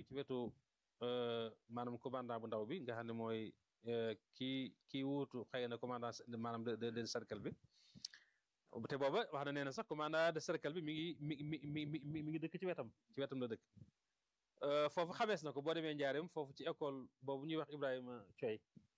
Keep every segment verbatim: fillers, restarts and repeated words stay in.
ci wetu maanaam commandant bu ndaw bi nga xam ne mooy kii kii wuutu xëy na commandant maanaam de de cercle bi te booba wax na nee na sax commandant de cercle bi mi ngi mi mi mi mi mi ngi dëkk ci wetam ci wetam la dëkk foofu xamees na ko boo demee njaareem foofu ci école boobu ñuy wax Ibrahima Coy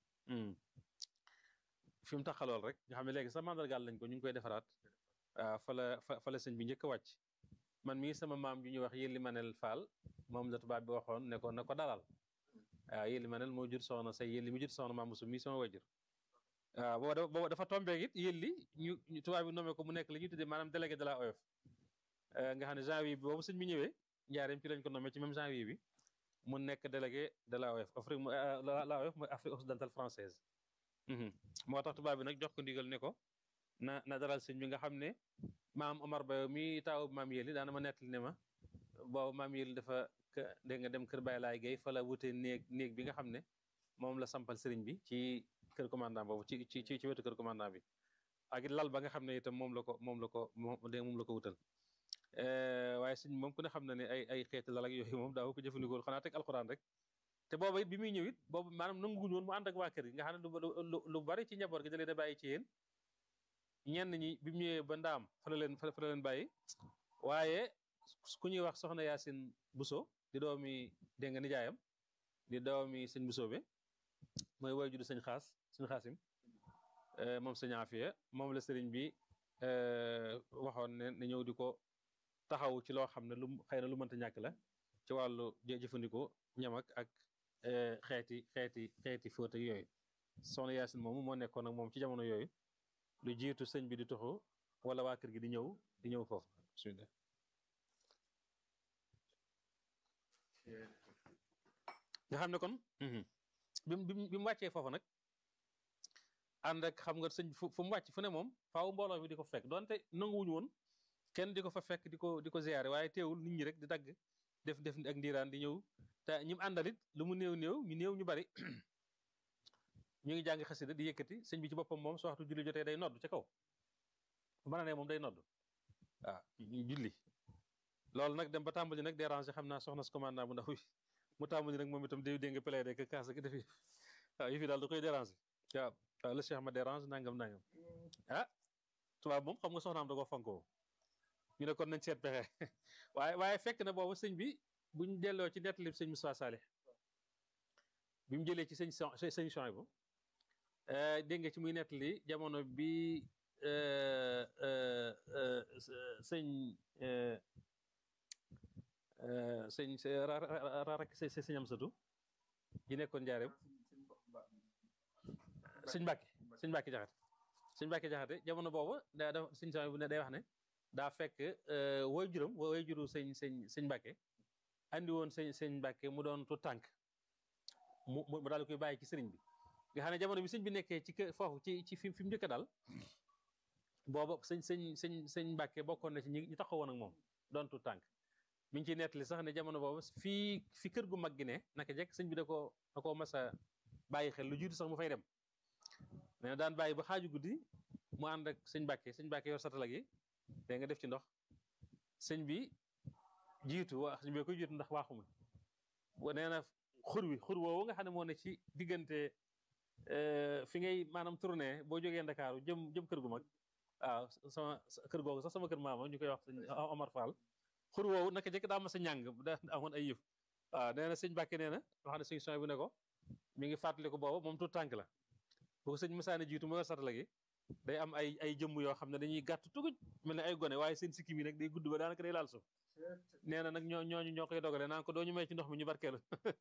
fi mu taxalool rek nga xam ne léegi sax mandargaal lañ ko ñu ngi koy defaraat waaw fa la fa la sëñ bi njëkk a wàcc man mii sama maam ju ñuy wax Yelli Manel Fall moom la tubaab bi waxoon ne ko na ko dalal waaw Yelli Manel moo jur soxna say Yelli mu jur soxna maam Musu mii sama wajur waaw booba booba dafa tombeeg it Yelli ñu tubaab bi nommé ko mu nekk li ñuy tuddee maanaam délégué de la O F nga xam ne janvier bi boobu sëñ bi ñëwee njaareem ci lañ ko nommé ci même janvier bi mu nekk délégué de la O F Afrique la O F mooy Afrique occidentale française moo tax tubaab bi nag jox ko ndigal ne ko na na dalal sëñ bi nga xam ne maam Omar Bayo mi taaw maam Yelli daana ma nettali ne ma boobu maam Yelli dafa dégg nga dem kër Baye Laay Gay fa la wutee néeg néeg bi nga xam ne moom la sampal sëriñ bi ci kër commandant boobu ci ci ci wetu kër commandant bi ak lal ba nga xam ne itam moom la ko moom la ko moom la ko wutal waaye sëñ moom ku ne xam na ne ay ay xeeti lal ak yooyu moom daaw ko jëfandikoo xanaa teg alxuraan rek te booba it bi muy ñëw it boobu maanaam nanguwuñu woon mu ànd ak waa kër gi nga xam ne lu lu bari ci njaboot gi da leen a bàyyi ci yéen ñenn ñi bi mu ñëwee ba ndaam fa la leen fa la leen bàyyi waaye ku ñuy wax soxna Yaasin Buso di doomi dégg nga nijaayam di doomi sëñ Buso bi mooy woy judu sëñ xaas sëñ xaasim moom sëñ Afiya moom la sëriñ bi waxoon ne ne ñëw di ko taxaw ci loo xam ne lu xëy na lu mënta ñàkk la ci wàllu jëfandikoo ñam ak ak xeeti xeeti xeeti fóot ak yooyu soxna Yaasin moomu moo nekkoon ak moom ci jamono yooyu lu jiitu sëñ bi di tuxu wala waa kër gi di ñëw di ñëw foofu bismillah nga xam ne kon bi mu bi mu wàccee foofu nag ànd ak xam nga sëñ fu mu wàcc fu ne moom faaw mbooloo mi di ko fekk donte nanguwuñu woon kenn di ko fa fekk di ko di ko ziyaare waaye teewul nit ñi rek di dagg def def ak ndiiraan di ñëw te ñi mu àndalit lu mu néew néew ñu néew ñu bari ñu ngi jàng xasida di yëkkati sëñ bi ci boppam moom su waxtu julli jotee day nodd ca kaw mën na ne moom day nodd waaw julli loolu nag dem ba tàmbali nag déranger xam naa soxna si commandant bu ndaw bi mu tàmbali nag moom itam day dégg nga plaidé que kaas ak defi waaw yi fi daal da koy déranger waaw waaw le cheikh ma dérange nangam nangam ah tubaab moom xam nga soxnaam da ko fonkoo ñu ne kon nañ seet pexe waaye waaye fekk na boobu sëñ bi buñ delloo ci nettali sëñ Moussa Salih bi mu jëlee ci sëñ sëñ Chouaïbou dégg nga ci muy nettali jamono bi sëñ sëñ rarak sëñ Amsatu yi nekkoon njaareem sëñ Mbàkke sëñ Mbàkke Jaxate sëñ Mbàkke Jaxate jamono boobu daa def sëñ Chouaïbou ne day wax ne daa fekk woy juróom woy juru sëñ sëñ sëñ Mbàkke andi woon sëñ sëñ Mbàkke mu doon tu tànk mu mu daal koy bàyyi ci sëriñ bi nga xam ne jamono bi sëñ bi nekkee ci kër foofu ci ci fi fi mu njëkk daal booba sëñ sëñ sëñ sëñ Mbàkke bokkoon na ci ñi ñu taxawoon ak moom doon tu tànk mi ngi ciy nettali sax ne jamono boobu fii fi kër gu mag gi ne naka jekk sëñ bi da koo da koo mas a bàyyi xel lu jiitu sax mu fay dem nee na daan bàyyi ba xaaju guddi mu ànd ak sëñ Mbàkke sëñ Mbàkke yor satala gi te nga def ci ndox sëñ bi jiitu waa sëñ bi koy jiitu ndax waaxuma nee na xur wi xur woowu nga xam ne moo ne ci diggante fi ngay maanaam tourné boo jógee Ndakaaru jëm jëm kër gu mag waaw sama kër googu sax sama kër maama ñu koy wax sëñ Omar Fall xur woowu naka jëkk daa ma sa ñàng da amoon ay yëf waaw nee na sëñ Mbàkke nee na wax ne sëñ son bu ne ko mi ngi fàttali ko boobu moom tuut tànk la bu ko sëñ Musaane jiitu mu yor satala gi day am ay ay jëmm yoo xam ne dañuy gàtt tuguj mel ne ay gone waaye seen sikki mi nag day gudd ba daanaka day laal suuf nee na nag ñoo ñooñu ñoo koy dogale naan ko doo ñu may ci ndox mi ñu barkeelu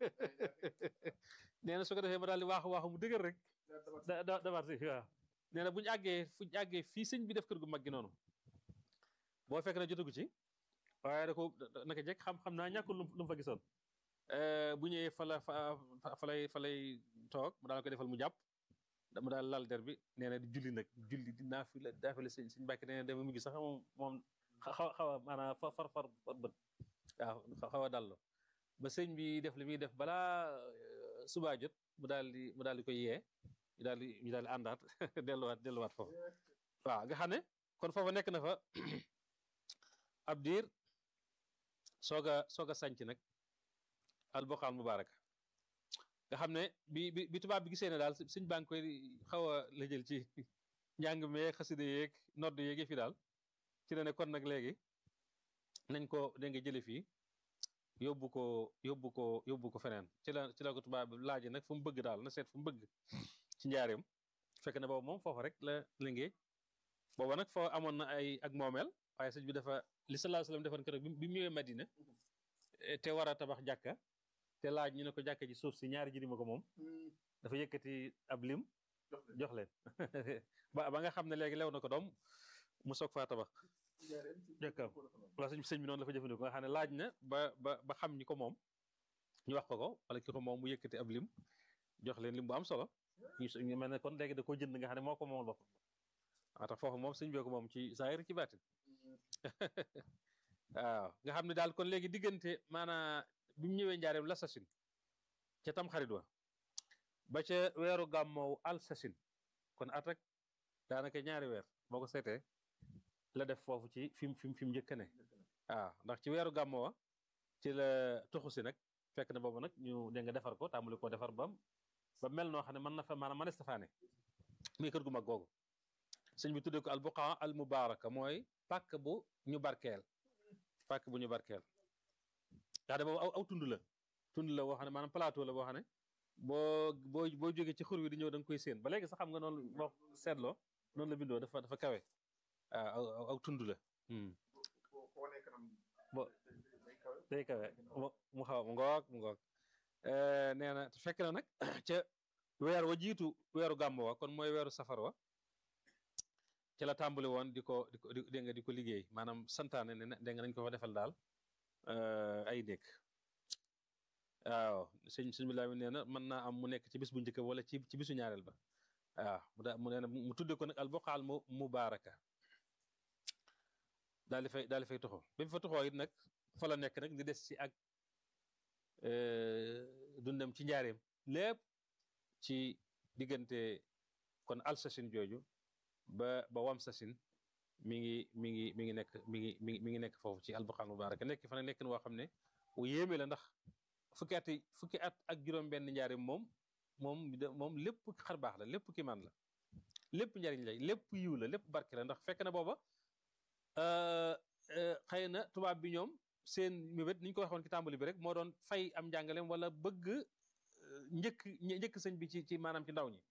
nee na su ko defee ma daal di waaxu waaxu mu dëgër rek da da dabar si waaw nee na bu ñu àggee fu ñu àggee fii sëñ bi def kër gu mag gi noonu boo fekk na jotagu ci waaye da ko naka jekk xam xam naa ñàkkul lu mu fa gisoon bu ñëwee fa la fa fa lay fa lay toog mu daal ko defal mu jàpp mu daal lal der bi nee na di julli nag julli di naafi la daafale sëñ sëñ Mbàkke nee na dama mujj sax moom moom xaw xaw a maanaam far far far bët waaw xaw a dallo ba sëñ bi def li muy def balaa subaa jot mu daal di mu daal di koy yee ñu daal di ñu daal di àndaat delluwaat delluwaat foofu waaw nga xam ne kon foofu nekk na fa ab diir soog a soog a sànc nag alboqaal mubaaraka nga xam ne bi bi bi tubaab bi gisee ne daal sëñ baa ngi koy xaw a la jël ci njàng meeg xasida yeeg nodd yeeg fi daal ci la ne kon nag léegi nañ ko da nga jële fii yóbbu ko yóbbu ko yóbbu ko feneen ci la ci la ko tubaab bi laaji nag fu mu bëgg daal na seet fu mu bëgg ci njaareem fekk na boobu moom foofu rek la liggéey booba nag foo amoon na ay ak moomeel waaye sëñ bi dafa li sallallahu alayhi wasallam defoon keroog bi mu ñëwee Madina te war a tabax jàkka te laaj ñu ne ko jàkka ji suuf si ñaari jirima ko moom dafa yëkkati ab lim jox leen ba ba nga xam ne léegi lew na ko doom mu soog faa tabax jàkkaam wala sëñ sëñ bi noonu la fa jëfandikoo nga xam ne laaj na ba ba ba xam ñi ko moom ñu wax ko ko wala ki ko moom mu yëkkati ab lim jox leen lim bu am solo ñu mel ne kon léegi da koo jënd nga xam ne moo ko moomal boppam waa tax foofu moom sëñ bi ko moom ci zahir ci baatin waaw nga xam ne daal kon léegi diggante maanaa bi mu ñëwee njaareem la sasin ca tam xarit wa ba ca weeru gàmmoow al sasin kon at rek daanaka ñaari weer boo ko seetee la def foofu ci fi mu fi mu fi mu njëkk ne waaw ndax ci weeru gàmmoo wa ci la tuxu si nag fekk na boobu nag ñu dégg nga defar ko tàmbali koo defar bam ba mel noo xam ne mën na fa maanaam mënees tafaane muy kër gu mag googu sëñ bi tuddee ko al buqaa al mubaraka mooy pàkk bu ñu barkeel pàkk bu ñu barkeel daa de boobu aw aw tund la tund la boo xam ne maanaam plateau la boo xam ne boo boo boo jógee ci xur wi di ñëw da nga koy séen ba léegi sax xam nga noonu boo seetloo noonu la bindoo dafa dafa kawe waaw aw aw tund la bo day kawe mu xaw mu ngoog mu ngoog nee na fekk na nag ca weer wa jiitu weeru gàmm wa kon mooy weeru safar wa ci la tàmbali woon di ko di ko dégg nga di ko liggéey maanaam santaane ne dégg nga nañ ko fa defal daal ay néeg waaw sëñ sëñ bi laa nee na mën naa am mu nekk ci bis bu njëkk wala ci ci bisu ñaareel ba waaw mu daa mu nee na mu tudde ko nag al buqaal mu mubaaraka daal di fay daal di fay toxoo bi mu fa toxoo it nag fa la nekk nag di des ci ak dundam ci njaareem lépp ci diggante kon alsasin jooju ba ba wam sasin mi ngi mi ngi mi ngi nekk mi ngi mi ngi mi ngi nekk foofu ci albuqaal mubaaraka nekk fa nag nekk woo xam ne bu yéeme la ndax fukki at fukki at ak juróom benn njaareem moom moom moom lépp xar baax la lépp ki man la lépp njariñ la lépp yiw la lépp barke la ndax fekk na booba xëy na tubaab bi ñoom seen mébét ni ñu ko waxoon ci tàmbali bi rek moo doon fay am njàngaleem wala bëgg njëkk njëkk sëñ bi ci ci maanaam ci ndaw ñi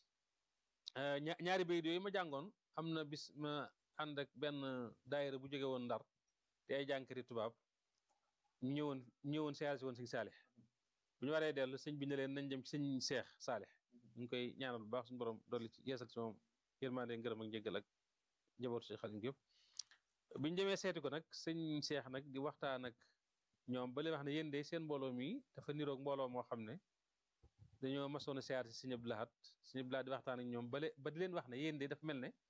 ñaari bayit yooyu ma jàngoon am na bis ma ànd ak benn daayira bu jóge woon ndar te ay jànkati tubaab ñu ñëwoon ñëwoon siyaare si woon sëñ saalix bu ñu waree dellu sëñ bi ne leen nañ dem ci sëñ seex saalix ñu ngi koy ñaanal bu baax suñu borom dolli ci yeesal ci moom yërmande ngërëm ak njëggal ak njabootu si xalim yëpp bu ñu demee seeti ko nag sëñ seex nag di waxtaan ak ñoom ba leen wax ne yéen de seen mbooloo mi dafa niroog mbooloo moo xam ne dañoo masoon a siyaare si sëñ Abdou Lahad sëñ Abdou Lahad di waxtaan ak ñoom bale ba di leen wax ne yéen de dafa mel ne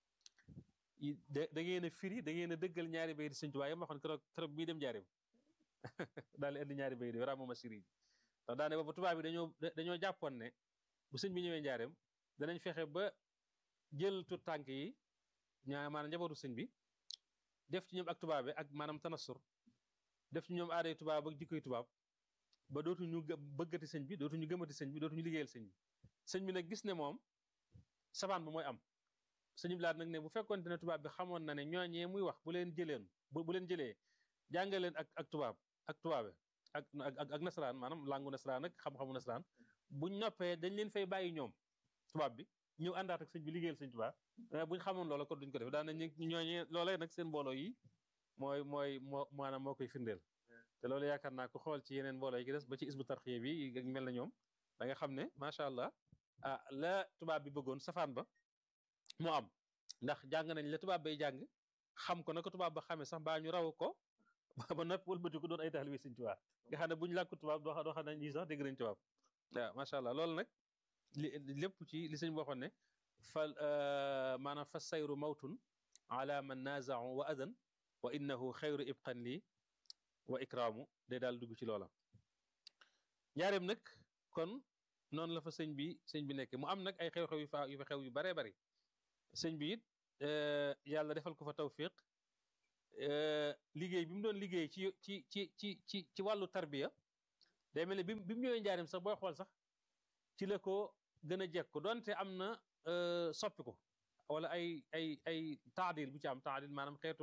da ngeen a firi da ngeen a dëggal ñaari bay di sëñ Tuubaa yam waxoon keroog keroog bii dem jaarim daal di indi ñaari bay di wara mooma siri ndax daane boobu tubaab bi dañoo dañoo jàppoon ne bu sëñ bi ñëwee njaareem danañ fexe ba jël tut tànk yi ñaa maanaam njabootu sëñ bi def ci ñoom ak tubaab bi ak maanaam tanassur def ci ñoom aaday tubaab ak jikkoy tubaab ba dootuñu bëggati sëñ bi dootuñu gëmati sëñ bi dootuñu liggéeyal sëñ bi sëñ bi nag gis ne moom sabaan ba mooy am sëñ bi laat nag ne bu fekkoonte ne tubaab bi xamoon na ne ñooñee muy wax bu leen jëleen bu leen jëlee jàngal leen ak ak tubaab ak tubaabe ak ak ak nasaraan maanaam langu nasaraan ak xam-xamu nasaraan buñ noppee dañ leen fay bàyyi ñoom tubaab bi ñëw àndaat ak sëñ bi liggéeyal sëñ tubaab buñ xamoon loola kon duñ ko def daan nañ ñooñee loolee nag seen mbooloo yi mooy mooy moo maanaam moo koy firndeel te loolu yaakaar naa ko xool ci yeneen mbooloo yi ki des ba ci isbu tarxiya bi mel na ñoom da nga xam ne macha allah ah la tubaab bi bëggoon safaan ba moo am ndax jàng nañ la tubaab bay jàng xam ko na ko tubaab ba xamee sax baa ñu raw ko ba nopp wëlbati ko doon ay taalibe sëñ tubaab nga xam ne bu ñu làkku tubaab doo doo xam ne ñii sax dégg nañ tubaab waaw macha allah loolu nag li lépp ci li sëñ bi waxoon ne fa maanaam fa sayru mawtun ala man naazau wa adan wa innahu xayru ibqan lii wa ikraamu day daal dugg ci loola njaareem nag kon noonu la fa sëñ bi sëñ bi nekk mu am nag ay xew-xew yu fa yu fa xew yu baree bari sëñ bi it yàlla defal ko fa tawfiq liggéey bi mu doon liggéey ci ci ci ci ci ci wàllu tarbiya day mel ne bi bi mu ñëwee njaarim sax booy xool sax ci la ko gën a jekku donte am na soppi ko wala ay ay ay taadil bu ci am taadil maanaam xeetu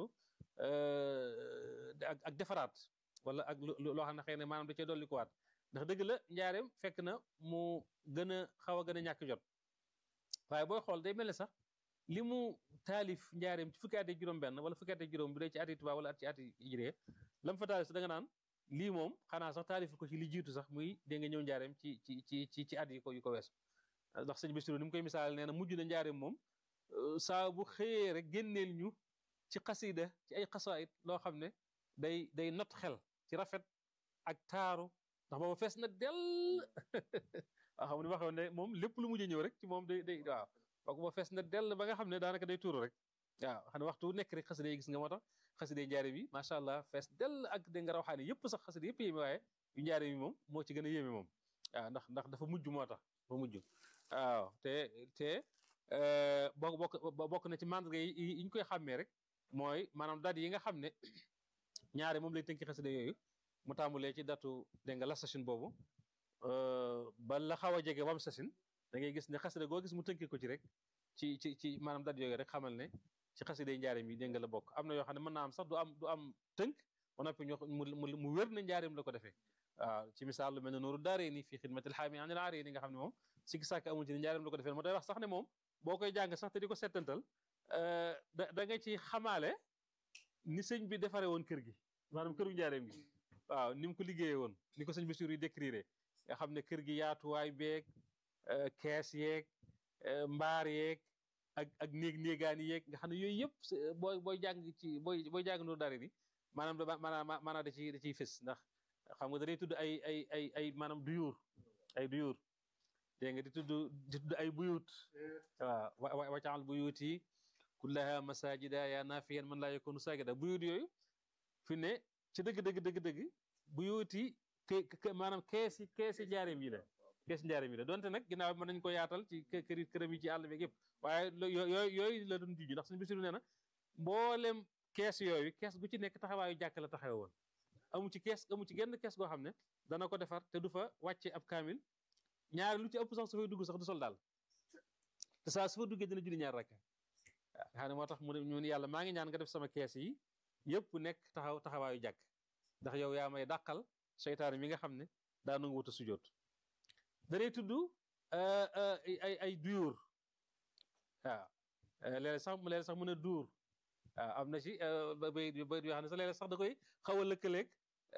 ak ak defaraat wala ak loo xam ne xëy na maanaam da cee dolli ko waat ndax dëgg la njaareem fekk na mu gën a xaw a gën a ñàkk jot waaye booy xool day mel ne sax li mu taalif njaareem ci fukki at ak juróom-benn wala fukki at ak juróom bu dee ci ati tubaab wala at ci ati hijree la mu fa taalif sax da nga naan lii moom xanaa sax taalif ko ci li jiitu sax muy dégg nga ñëw njaareem ci ci ci ci ci at yi ko yu ko weesu ndax sëñ Bassirou ni mu koy misaal nee na mujj na njaareem moom saa bu xëyee rek génneel ñu ci xasida ci ay xasaayit loo xam ne day day not xel ci rafet ak taaru ndax booba fees na dell waaw xam ne waxoon ne moom lépp lu mujj ñëw rek ci moom day day waaw kooku ba fees na dell ba nga xam ne daanaka day tuuru rek waaw xam ne waxtu nekk rek xasida yi gis nga moo tax xasida yi njaare bi macha allah fees dell ak dégg nga rawaxaane yëpp sax xasida yëpp yéeme waaye yu njaare bi moom moo ci gën a yéeme moom waaw ndax ndax dafa mujj moo tax dafa mujj waaw te te bokk bokk bokk na ci mandarga yi yi ñu koy xàmmee rek mooy maanaam date yi nga xam ne ñaare moom lay tënki xasida yooyu mu tàmbulee ci datu dégg nga la station boobu ba la xaw a jege wam station da ngay gis ne xasida goo gis mu tënki ko ci rek ci ci ci maanaam date yooyu rek xamal ne ci xasida yi njaareem yi dégg nga la bokk am na yoo xam ne mën naa am sax du am du am tënk ba noppi ñu mu mu wér na njaareem la ko defee waaw ci misaal lu mel ne nooru daaree ni fii xidmatil xaami anil aari ni nga xam ne moom sikki sàkk amul ci ne njaareem la ko defee moo day wax sax ne moom boo koy jàng sax te di ko settantal da da nga ci xamaale ni sëñ bi defaree woon kër gi maanaam këru njaareem gi waaw ni mu ko liggéeyee woon ni ko sëñ Bassirou yi décrire nga xam ne kër gi yaatuwaay beeg kees yeeg mbaar yeeg ak ak néeg néegaani yeeg nga xam ne yooyu yëpp booy booy jàng ci booy booy jàng Nuuru Daarayni maanaam da maanaam maanaam da ciy da ciy fës ndax xam nga da day tudd ay ay ay ay maanaam duyuur ay duyuur dégg nga di tudd di tudd ay buyut waaw wacaal buyut yi kullaha masajida ya nafiyan man laa yakunu saagida buyut yooyu fi ne ci dëgg dëgg dëgg dëgg buyut yi maanaam keesi keesi njaareem yi la keesi njaareem yi la donte nag ginnaaw mën nañ ko yaatal ci këri këram yi ci àll beeg yëpp waaye yooyu yooyu la doon juju ndax suñu Bassirou nee na mboolem kees yooyu kees gu ci nekk taxawaayu jàkk la taxawe woon amu ci kees amu ci genn kees goo xam ne dana ko defar te du fa wàcce ab kaamil ñaari lu ci ëpp sax su fay dugg sax du sol daal te saa su fa duggee dina julli ñaar rakka waaw nga xam ne moo tax mu ne ñu ne yàlla maa ngi ñaan nga def sama kees yi yëpp nekk taxaw taxawaayu jàkk ndax yow yaa may dàqal seytaane mi nga xam ne daa nangu wut a sujjoot danay tudd ay ay duyóor waaw léeg-léeg sax léeg-léeg sax mën a duur waaw am na ci bay bay yoo xam ne sax léeg-léeg sax da koy xaw a lëkkaleeg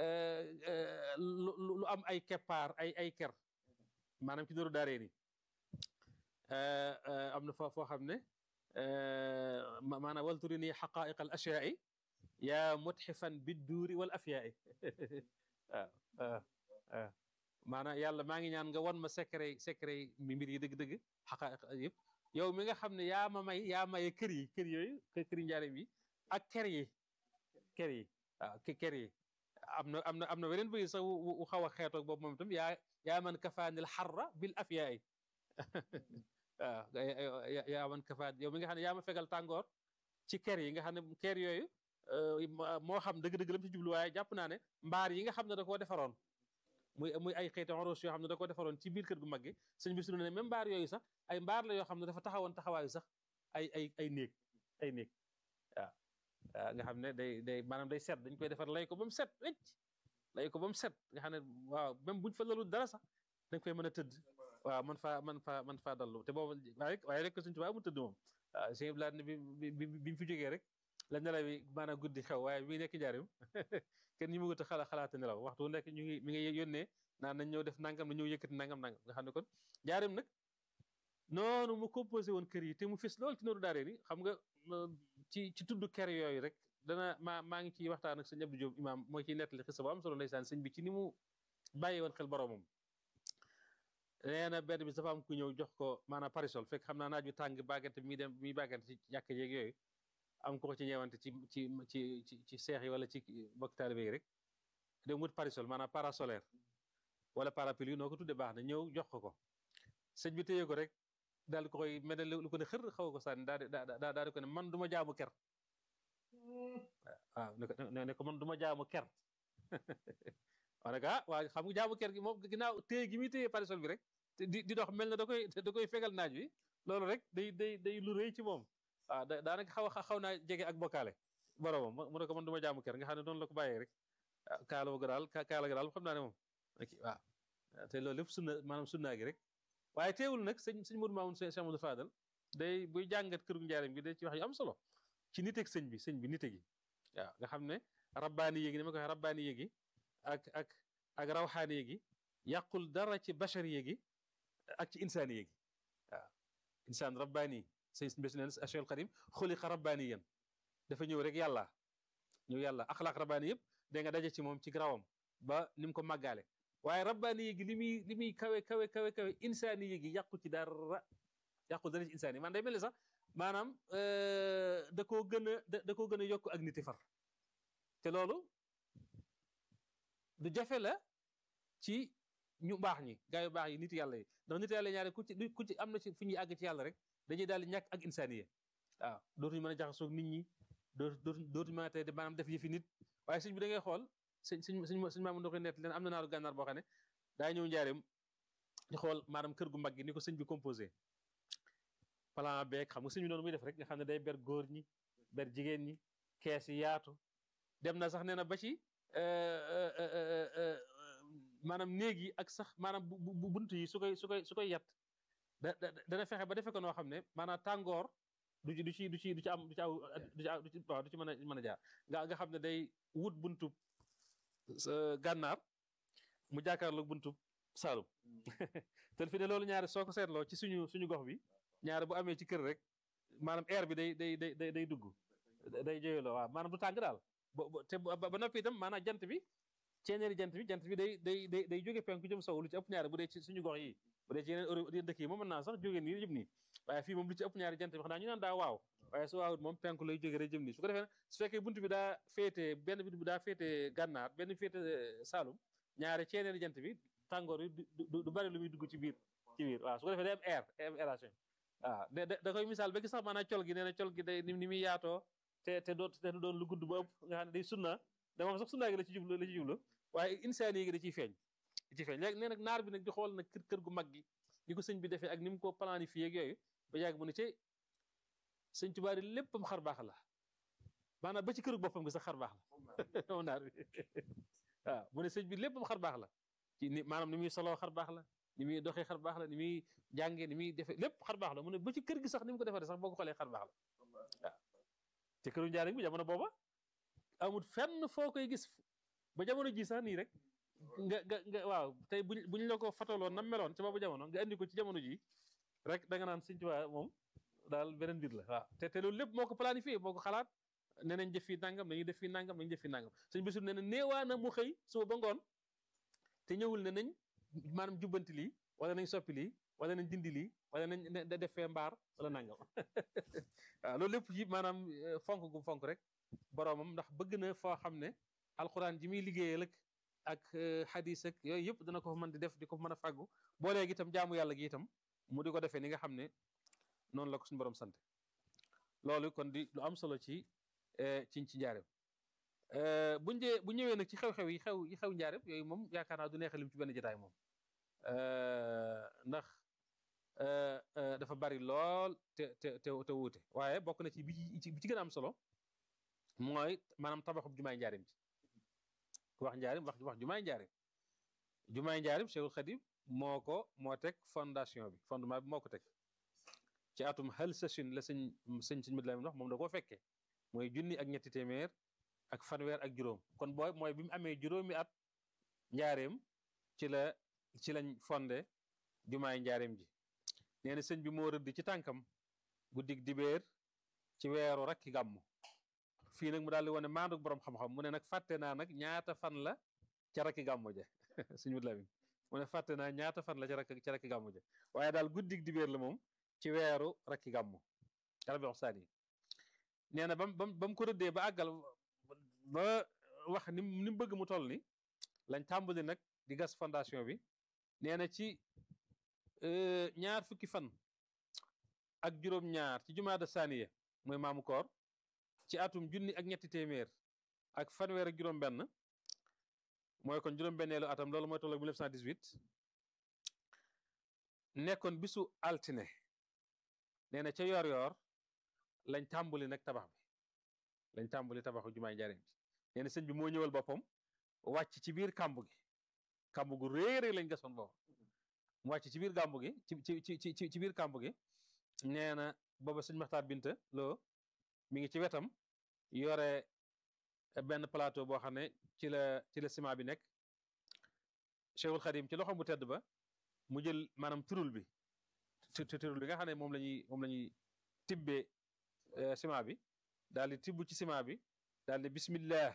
lu am ay keppaar ay ay ker maanaam ci Nuuru Daarayni am na foo foo xam ne maanaam walturi nii xaqaiq al ashyaai yaa mutxifan bidduuri wal afyaai waaw waaw waaw maanaam yàlla maa ngi ñaan nga won ma secret secret mi mbir yi dëgg-dëgg xaqaiq yëpp yow mi nga xam ne yaa ma may yaa maye kër yi kër yooyu kër yi njaareem yi ak ker yi ker yi waaw ker yi am na am na am na weneen bëri sax wu xaw a xeetoog boobu moom itam yaa yaa man kafaanil xarra bil afyaay waaw yaa man kafaan yow mi nga xam ne yaa ma fegal tàngoor ci ker yi nga xam ne ker yooyu moo xam dëgg-dëgg lam ci jublu waaye jàpp naa ne mbaar yi nga xam ne da koo defaroon muy muy ay xeeti oros yoo xam ne da koo defaroon ci biir kër gu mag gi sëñ Bassirou ne même mbaar yooyu sax ay mbaar la yoo xam ne dafa taxawoon taxawaayu sax ay ay ay néeg ay néeg waaw waaw nga xam ne day day maanaam day set dañ koy defar lay ko ba mu set wecc lay ko ba mu set nga xam ne waaw même buñ fa lalu dara sax dañ koy mën a tëdd waaw man faa man faa man faa dallu te boobu waaye waaye rek suñu tubaab mu tëdd moom waaw sëñ Blaat ne bi bi bi mu fi jógee rek la nelaw yi maanaam guddi xew waaye bi nekk njaarim kenn ñu mëgut a xala xalaata nelaw waxtu nekk ñu ngi mi ngi yónnee naan nañ ñëw def nangam na ñëw yëkkati nangam nangam nga xam ne kon njaarim nag noonu mu composé woon kër yi te mu fis lool ci Nuuru Daarayni xam nga ci ci tudd kër yooyu rek dana maa maa ngi ciy waxtaan ak sëñ Abdou Diop imaam mooy ciy nettali xisa bu am solo ndeysaan sëñ bi ci ni mu bàyyi woon xel boromam nee na benn bi dafa am ku ñëw jox ko maanaam parisol fekk xam naa naaj bi tàng bàggante mi dem mi bàggante ci jàkk yeeg yooyu am ko ko ci ñeewante ci ci ci ci ci seex yi wala ci bokk taalibe yi rek dem wut parisol maanaam parasolaire wala parapluie noo ko tudde baax na ñëw jox ko ko sëñ bi téye ko rek daal di ko koy mel ne lu ko ne xër xaw ko sànni daal di daal di ko ne man du ma jaamu ker waaw ne ko ne ko man du ma jaamu ker ma ne ko ah waa xam nga jaamu kër gi moom ginnaaw téye gi muy téye parasol bi rek te di di dox mel na da koy da koy fegal naaj wi loolu rek day day day lu rëy ci moom waaw da daanaka xaw a xaw naa jege ak bokkaale boromam mu ne ko man du ma jaamu kër nga xam ne noonu la ko bàyyee rek ah kaala ga daal kaala ga daal xam naa ne moom waaw te loolu lépp sunna maanaam sunnaa gi rek waaye teewul nag sëñ sëñ Modou Mamoun Cheikh Modou Fadal day buy jàngat këru njaarim bi day ci wax yu am solo ci niteeg sëñ bi sëñ bi nite gi waaw nga xam ne rabbaani yéegi ni ma ko waxee rabbaani yéegi ak ak ak rawxaani yéegi yàqul dara ci bachari yéegi ak ci insaani yéegi waaw insaan rabbaani sëñ mbés neen Cheikhul Xadim xuliqa rabbaani yéen dafa ñëw rek yàlla ñëw yàlla axlaaq rabbaani yëpp da nga daje ci moom ci grawam ba ni mu ko màggaale waaye rabbaani yéegi li muy li muy kawe kawe kawe kawe insaani yéegi yàqu ci dara yàqul dara ci insaani yi man day mel ni sax maanaam da koo gën a da koo gën a yokk ak niti far te loolu du jafe la ci ñu baax ñi gaa yu baax yi nit yàlla yi ndax nit yàlla ñaare ku ci ku ci am na ci fu ñuy àgg ci yàlla rek dañuy daal di ñàkk ak insaaniye waaw dootuñu mën a jaxasoog nit ñi dootu dootuñu mën a tey maanaam def yëfi nit waaye sëñ bi da ngay xool sëñ sëñ sëñ sëñ maamu ndoxi nett leen am na naaru gànnaar boo xam ne daa ñëw njaareem di xool maanaam kër gu mag gi ni ko sëñ bi composé plan beeg xam nga sëñ bi noonu muy def rek nga xam ne day ber góor ñi ber jigéen ñi kees yi yaatu dem na sax nee na ba ci maanaam néeg yi ak sax maanaam bu bunt yi su koy su koy su koy yat da dana fexe ba defe ko noo xam ne maanaam tàngoor du ci du ci du ci du ci am du ci aw du ci du ci waaw du ci mën a mën a jaar nga nga xam ne day wut buntub gànnaar mu jàkkaarloog buntub Saalum te fi ne loolu ñaari soo ko seetloo ci suñu suñu gox bi ñaari bu amee ci kër rek maanaam air bi day day day day dugg day joyaloo waaw maanaam du tàng daal te ba noppi itam maanaam jant bi ceeneeri jant bi jant bi day day day day jóge penku jëm sow lu ci ëpp ñaari bu dee ci suñu gox yi bu dee ci yeneen Europe dëkk yi moom mën naa sax jóge nii jëm nii waaye fii moom lu ci ëpp ñaari jant bi xanaa ñu naan daa waaw waaye su waawut moom penku lay jóge rek jëm nii su ko defee su fekkee buntu bi daa féete benn buntu bi daa féete gànnaar benn féete Saalum ñaari ceeneeri jant bi tàngoor yi du du bari lu muy dugg ci biir ci biir waaw su ko defee day am air am aération waaw da koy misaal ba gi sax maanaam col gi nee na col gi day ni muy yaatoo te te doon te doon lu gudd ba ëpp nga xam ne day sunna da moom sax sunnaa gi la ci jublu la ci jublu waaye insaani yi da ciy feeñ da ciy feeñ léegi nee nag naar bi nag di xool nag kër kër gu mag gi ni ko sëñ bi defee ak ni mu ko planifié ak yooyu ba yàgg mu ne ci sëñ Tuubaa di léppam xar baax la maanaam ba ci kër boppam gi sax xar baax la moom naar bi waaw mu ne sëñ bi léppam xar baax la ci ni maanaam ni muy soloo xar baax la ni muy doxee xar baax la ni muy jàngee ni muy defee lépp xar baax la mu ne ba ci kër gi sax ni mu ko defaree sax boo ko xoolee xar baax la waaw te këru njaarim bi jamono booba amul fenn foo koy gis ba jamono ji sax nii rek nga nga nga waaw tey buñ buñ la ko fataloon nam meloon ci boobu jamono nga andi ko ci jamono ji rek da nga naan Sëñ Tuubaa moom daal beneen mbir la waaw te te loolu lépp moo ko planifié moo ko xalaat nee nañ def fii nangam dañuy def fii nangam dañuy def fii nangam sëñ Basiru nee na néewaa na mu xëy suba ba ngoon te ñëwul ne nañ maanaam jubbanti lii wala nañ soppi lii wala nañ dindi lii wala nañ da def fee mbaar wala nangam waaw loolu lépp yi maanaam fonk gu fonk rek boroomam ndax bëgg na foo xam ne alxuraan ji muy liggéeyal ak ak xadis ak yooyu yëpp dana ko fa mën di def di ko mën a fàggu boo léegi itam jaamu yàlla gi itam mu di ko defee ni nga xam ne noonu la ko suñu borom sant loolu kon di lu am solo ci ci ci njaareem buñ jee bu ñëwee nag ci xew-xew yi xew yi xew njaareem yooyu moom yaakaar naa du neexalim ci benn jotaay moom ndax dafa bari lool te te te te wuute waaye bokk na ci bi ci bi ci gën a am solo mooy maanaam tabaxub jumaay njaareem ci wax njaareem wax wax jumaay njaareem jumaay njaareem Cheikhul Khadim moo ko moo teg fondation bi fondement bi moo ko teg ci atum hal sachin la sëñ sëñ sëñ Madu Lamin wax moom da koo fekkee mooy junni ak ñetti téeméer ak fanweer ak juróom kon booy mooy bi mu amee juróomi at njaareem ci la ci lañ fondé jumaay njaareem ji nee na sëñ bi moo rëdd ci tànkam guddig dibéer ci weeru rakki gàmmu fii nag mu daal di wane maanduk borom xam-xam mu ne nag fàtte naa nag ñaata fan la ca rakki gàmmu ja sëñ Madu Lamin mu ne fàtte naa ñaata fan la ca rakk ca rakki gàmmu ja waaye daal guddig dibéer la moom ci weeru rakki gàmmu rabi waxsaan yi nee na bam bam ba mu ko rëddee ba àggal ba wax ni ni mu bëgg mu toll ni lañ tàmbali nag di gas fondation bi nee na ci ñaar fukki fan ak juróom-ñaar ci jumaada saaniye mooy maamu koor ci atum junni ak ñetti téeméer ak fanweer ak juróom-benn mooy kon juróom-benneelu atam loolu mooy tolloog mille neuf cent dix-huit nekkoon bisu altine nee na ca yoor-yoor lañ tàmbali nag tabax bi lañ tàmbali tabaxu jumaay njaareem ji nee na sëñ bi moo ñëwal boppam wàcc ci biir kàmb gi kàmb gu réere lañ gasoon booba mu wàcc ci biir kàmb gi ci ci ci ci ci biir kàmb gi nee na booba sëñ Maxtaar Binta loo mi ngi ci wetam yore benn plateau boo xam ne ci la ci la ciment bi nekk Cheikhul Khadim ci loxo bu tedd ba mu jël maanaam turul bi turul bi nga xam ne moom la ñuy moom la ñuy tibbee ciment bi daal di tibb ci ciment bi daal di bismillah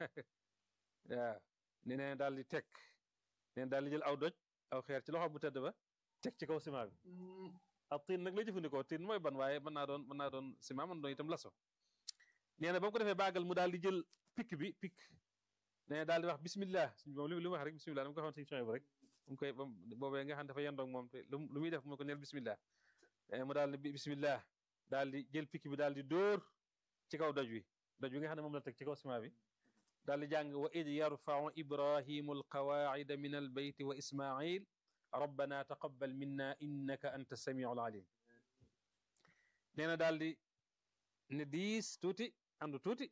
waaw nee na daal di teg nee na daal di jël aw doj aw xeer ci loxo bu tedd ba teg ci kaw ciment bi ak tiin nag lay jëfandikoo tiin mooy ban waaye mën naa doon mën naa doon ciment mën doon itam laso nee na ba mu ko defee bàggal mu daal di jël pikk bi pikk nee na daal di wax bismillah suñ moom li mu wax rek bismillah dama ko waxoon suñu soñ bu rek mu koy boobee nga xam dafa yendoog moom te lu muy def mu ko neel bismillah mu daal di bismillah daal di jël pikk bi daal di dóor ci kaw doj wi doj wi nga xam ne moom la teg ci kaw ciment bi daal di jàng wa id yarfau ibrahimu alqawaida min albeyti wa ismail rabbana taqabbal minna innaka anta samiu alalim nee na daal di ne diis tuuti andu tuuti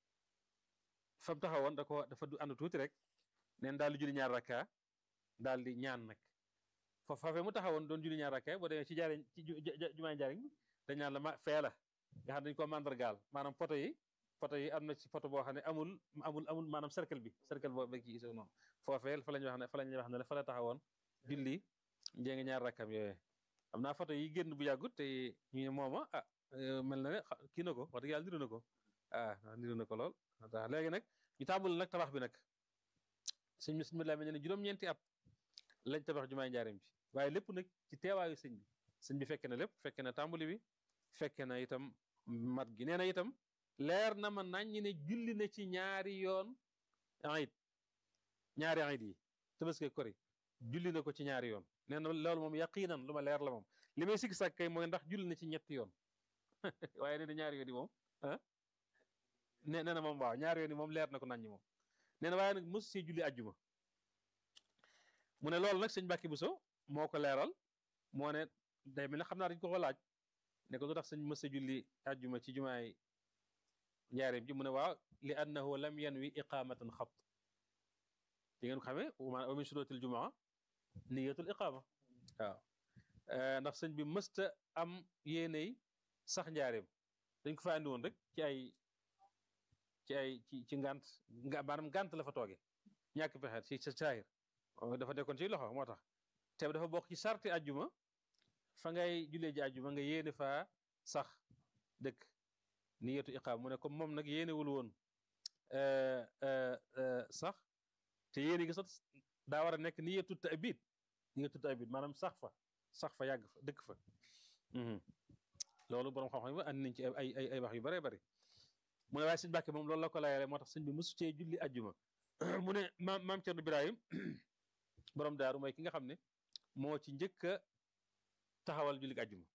fa mu taxawoon da ko dafa andu tuuti rek nee na daal di julli ñaar rakka daal di ñaan nag foofu foofee mu taxawoon doon julli ñaar rakka boo demee ci jaariñ ci jumaay jaariñ dañ naan la ma fee la nga xam dañu ko mandargaal maanaam photo yi photo yi am na ci photo boo xam ne amul amul amul maanaam cercle bi cercle boo ba ci noonu foofee fa la ñuy wax ne fa la ñuy wax ne fa la taxawoon julli njee nga ñaar rakkam yooyee am naa photo yi génn bu yàggut te ñu ne mooma ah mel na ne kii na ko wax dëgg yàlla niru na ko ah niru na ko lool tax léegi nag ñu tàmbali nag tabax bi nag sëñ bi sëñ bi laa mel ne juróom-ñeenti at lañ tabax jumaay njaareem ji waaye lépp nag ci teewaayu sëñ bi sëñ bi fekke na lépp fekke na tàmbali bi fekke na itam mat gi nee na itam leer na ma nañ ne julli na ci ñaari yoon ayit ñaari ayit yi tabaski kori julli na ko ci ñaari yoon nee na loolu moom yaqinan lu ma leer la moom li may sikk sàkk kay mooy ndax julli na ci ñetti yoon waaye nee na ñaari yoon yi moom ah nee na moom waaw ñaari yoon yi moom leer na ko nañ ñi moom nee na waaye nag mosu see julli ajjuma mu ne loolu nag sëñ Mbàkke Buso moo ko leeral moo ne day mel ne xam naa dañ ko ko laaj ne ko lu tax sëñ mës a julli ajjuma ci jumaay njaareem ji mu ne waaw li annahu lam yanwi iqamatan xat di ngeen ko xamee wa min shurutil jumaa niyatul iqama waaw ndax sëñ bi mësta am yéeney sax njaareem dañ ko fa andi woon rek ci ay ci ay ci ci ngant maanaam ngant la fa tooge ñàkk pexe ci sa saahir dafa dekkoon ci loxo moo tax te dafa bokk ci sarti ajjuma fa ngay jullee ji ajjuma nga yéene faa sax dëkk niyatu iqaam mu ne comme moom nag yéenewul woon sax te yéene gi sax daa war a nekk niyatu ta'bid niyatu ta'bid maanaam sax fa sax fa yàgg fa dëkk fa loolu borom xam-xam yi andi nañ ci ay ay ay wax yu bëree bëri mu ne waaye sëñ Mbàkke moom loolu la ko layale moo tax sëñ bi mosu cee julli ajjuma mu ne maam maam Cerno Birahim borom daaru mooy ki nga xam ne moo ci njëkk a taxawal julli ajjuma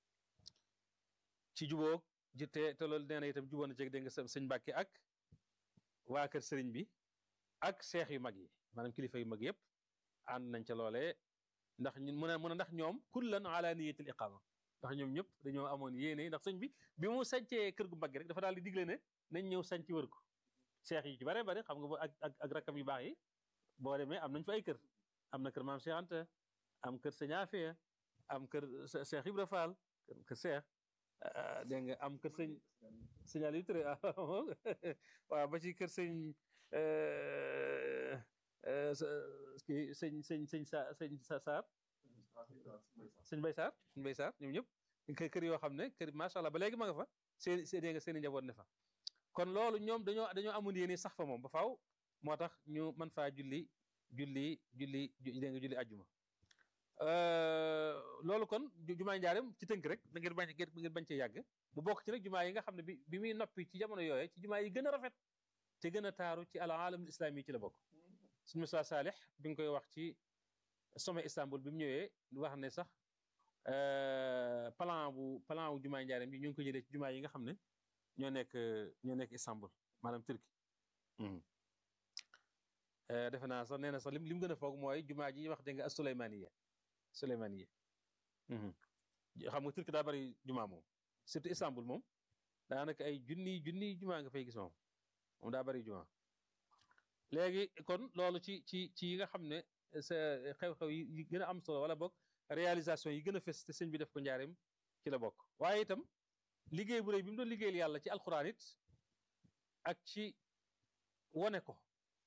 ci jubóog ji te te loolu nee na itam jubóo na ceeg dégg nga sëñ Mbàkke ak waa kër sëriñ bi ak seex yu mag yi maanaam kilifa yu mag yëpp ànd nañ ca loolee ndax ñun mu ne mu ne ndax ñoom kullan ala niyatil iqama ndax ñoom ñëpp dañoo amoon yéene ndax sëñ bi bi mu sancee kër gu mag rek dafa daal di digle ne nañ ñëw sanc wër ko seex yi ci bare bare xam nga ak ak ak rakkam yu baax yi boo demee am nañ fa ay kër am na kër maam Cheikh Anta am kër sëñ Afia am kër Cheikh Ibra Fall kër Cheikh dégg nga am kër sëñ sëñ Aliou Touré waaw ba ci kër sëñ kii sëñ sëñ sëñ sa sëñ sa Saar sëñ Bay Saar sëñ Bay Saar ñoom ñëpp kër yoo xam ne kër macha allah ba léegi ma nga fa seen seen dégg nga seen i njaboot ne fa kon loolu ñoom dañoo dañoo amoon yéene sax fa moom ba faaw moo tax ñu mën faa julli julli julli dégg nga julli ajjuma loolu kon jumaay njaareem ci tënk rek da ngeen bañ ngeen bañ cee yàgg mu bokk ci nag jumaa yi nga xam ne bi bi muy noppi ci jamono yooye ci jumaa yi gën a rafet te gën a taaru ci al alamul islami ci la bokk suñu Musaa Saalix bi nga koy wax ci sommet Istanbul bi mu ñëwee wax ne sax plan bu plan bu jumaay njaareem bi ñu ngi ko jëlee ci jumaa yi nga xam ne ñoo nekk ñoo nekk Istanbul maanaam Turki defe naa sax nee na sax lim li mu gën a foog mooy jumaa ji ñuy wax dégg nga as Souleymaniya Souleymaniya xam nga Turki daa bari jumaa moom surtout Istanbul moom daanaka ay junni junni jumaa nga fay gis moom moom daa bari jumaa léegi kon loolu ci ci ci yi nga xam ne sa xew-xew yi gën a am solo wala bokk réalisation yi gën a fës te sëñ bi def ko njaareem ci la bokk waaye itam liggéey bu rëy bi mu doon liggéeyal yàlla ci alxuraan it ak ci wone ko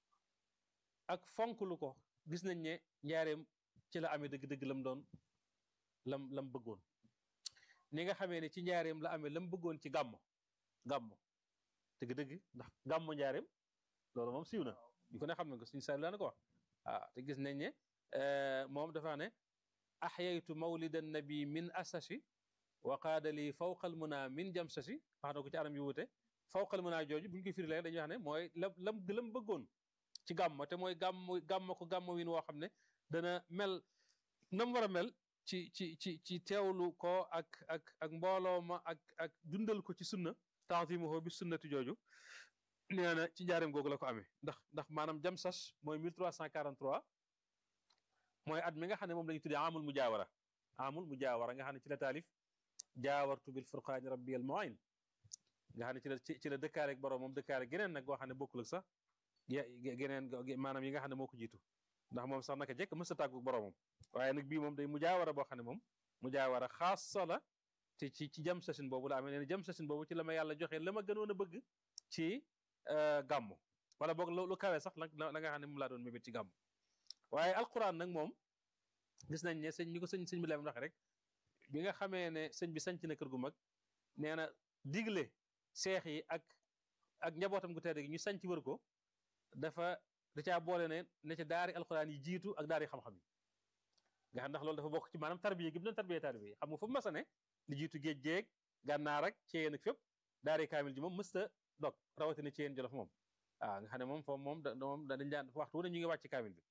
ak fonk lu ko gis nañ ne njaareem ci la amee dëgg-dëgg lam doon lam lam bëggoon ni nga xamee ne ci njaareem la amee lam bëggoon ci gàmmo gàmmo dëgg-dëgg ndax gàmmo njaareem loolu moom siiw na ñu ko ne xam nañ ko suñu saar la na ko wax waaw te gis nañ ne moom dafa ne axyaytu mawlida nabi min asasi wa qaada li fawqal muna min jamsasi wax na ko ci anam yu wute fawqal muna jooju bu ñu koy firi léegi dañuy wax ne mooy lam lam lam bëggoon ci gàmmo te mooy gàmm gàmmo ko gàmmo win woo xam ne dana mel nam war a mel ci ci ci ci teewlu ko ak ak ak mbooloo ma ak ak dundal ko ci sunna taatimuhu bi sunnati jooju nee na ci njaareem googu la ko amee ndax ndax maanaam jamsas mooy mille trois cent quarante-trois mooy at mi nga xam ne moom la ñu tuddee amul mujaawara amul mujaawara nga xam ne ci la taalif jaawartu bil furqaani rabbi al muin nga xam ne ci la ci la dëkkaale ak borom moom dëkkaale geneen nag goo xam ne bokkul ak sax geneen maanaam yi nga xam ne moo ko jiitu ndax moom sax naka jekk mës a tàggu boromam waaye nag bii moom day mujaawara boo xam ne moom mujaawara xaasa la te ci ci jam sasin boobu la amee nee na jam sasin boobu ci la ma yàlla joxe la ma gënoon a bëgg ci gàmmu wala boog lu kawe sax la la nga xam ne moom laa doon mébét ci gàmmu waaye alquran nag moom gis nañ ne sëñ ñi ko sëñ sëñ bi lay wax rek bi nga xamee ne sëñ bi sanc na kër gu mag nee na digle seex yi ak ak njabootam gu tedd gi ñu sanc wër ko dafa da caa boole ne ne ca daari alquran yi jiitu ak daari xam-xam yi nga xam ndax loolu dafa bokk ci maanaam tarbiya gi mu doon tarbiya taalibe yi xam nga foofu masa ne li jiitu géej géeg gànnaar ak ceyeen ak fépp daari kaamil ji moom mësta dog rawatina ceyeen jolof moom waaw nga xam ne moom foofu moom moom dañ daan waxtu wu ne ñu ngi wàcc kaamil bi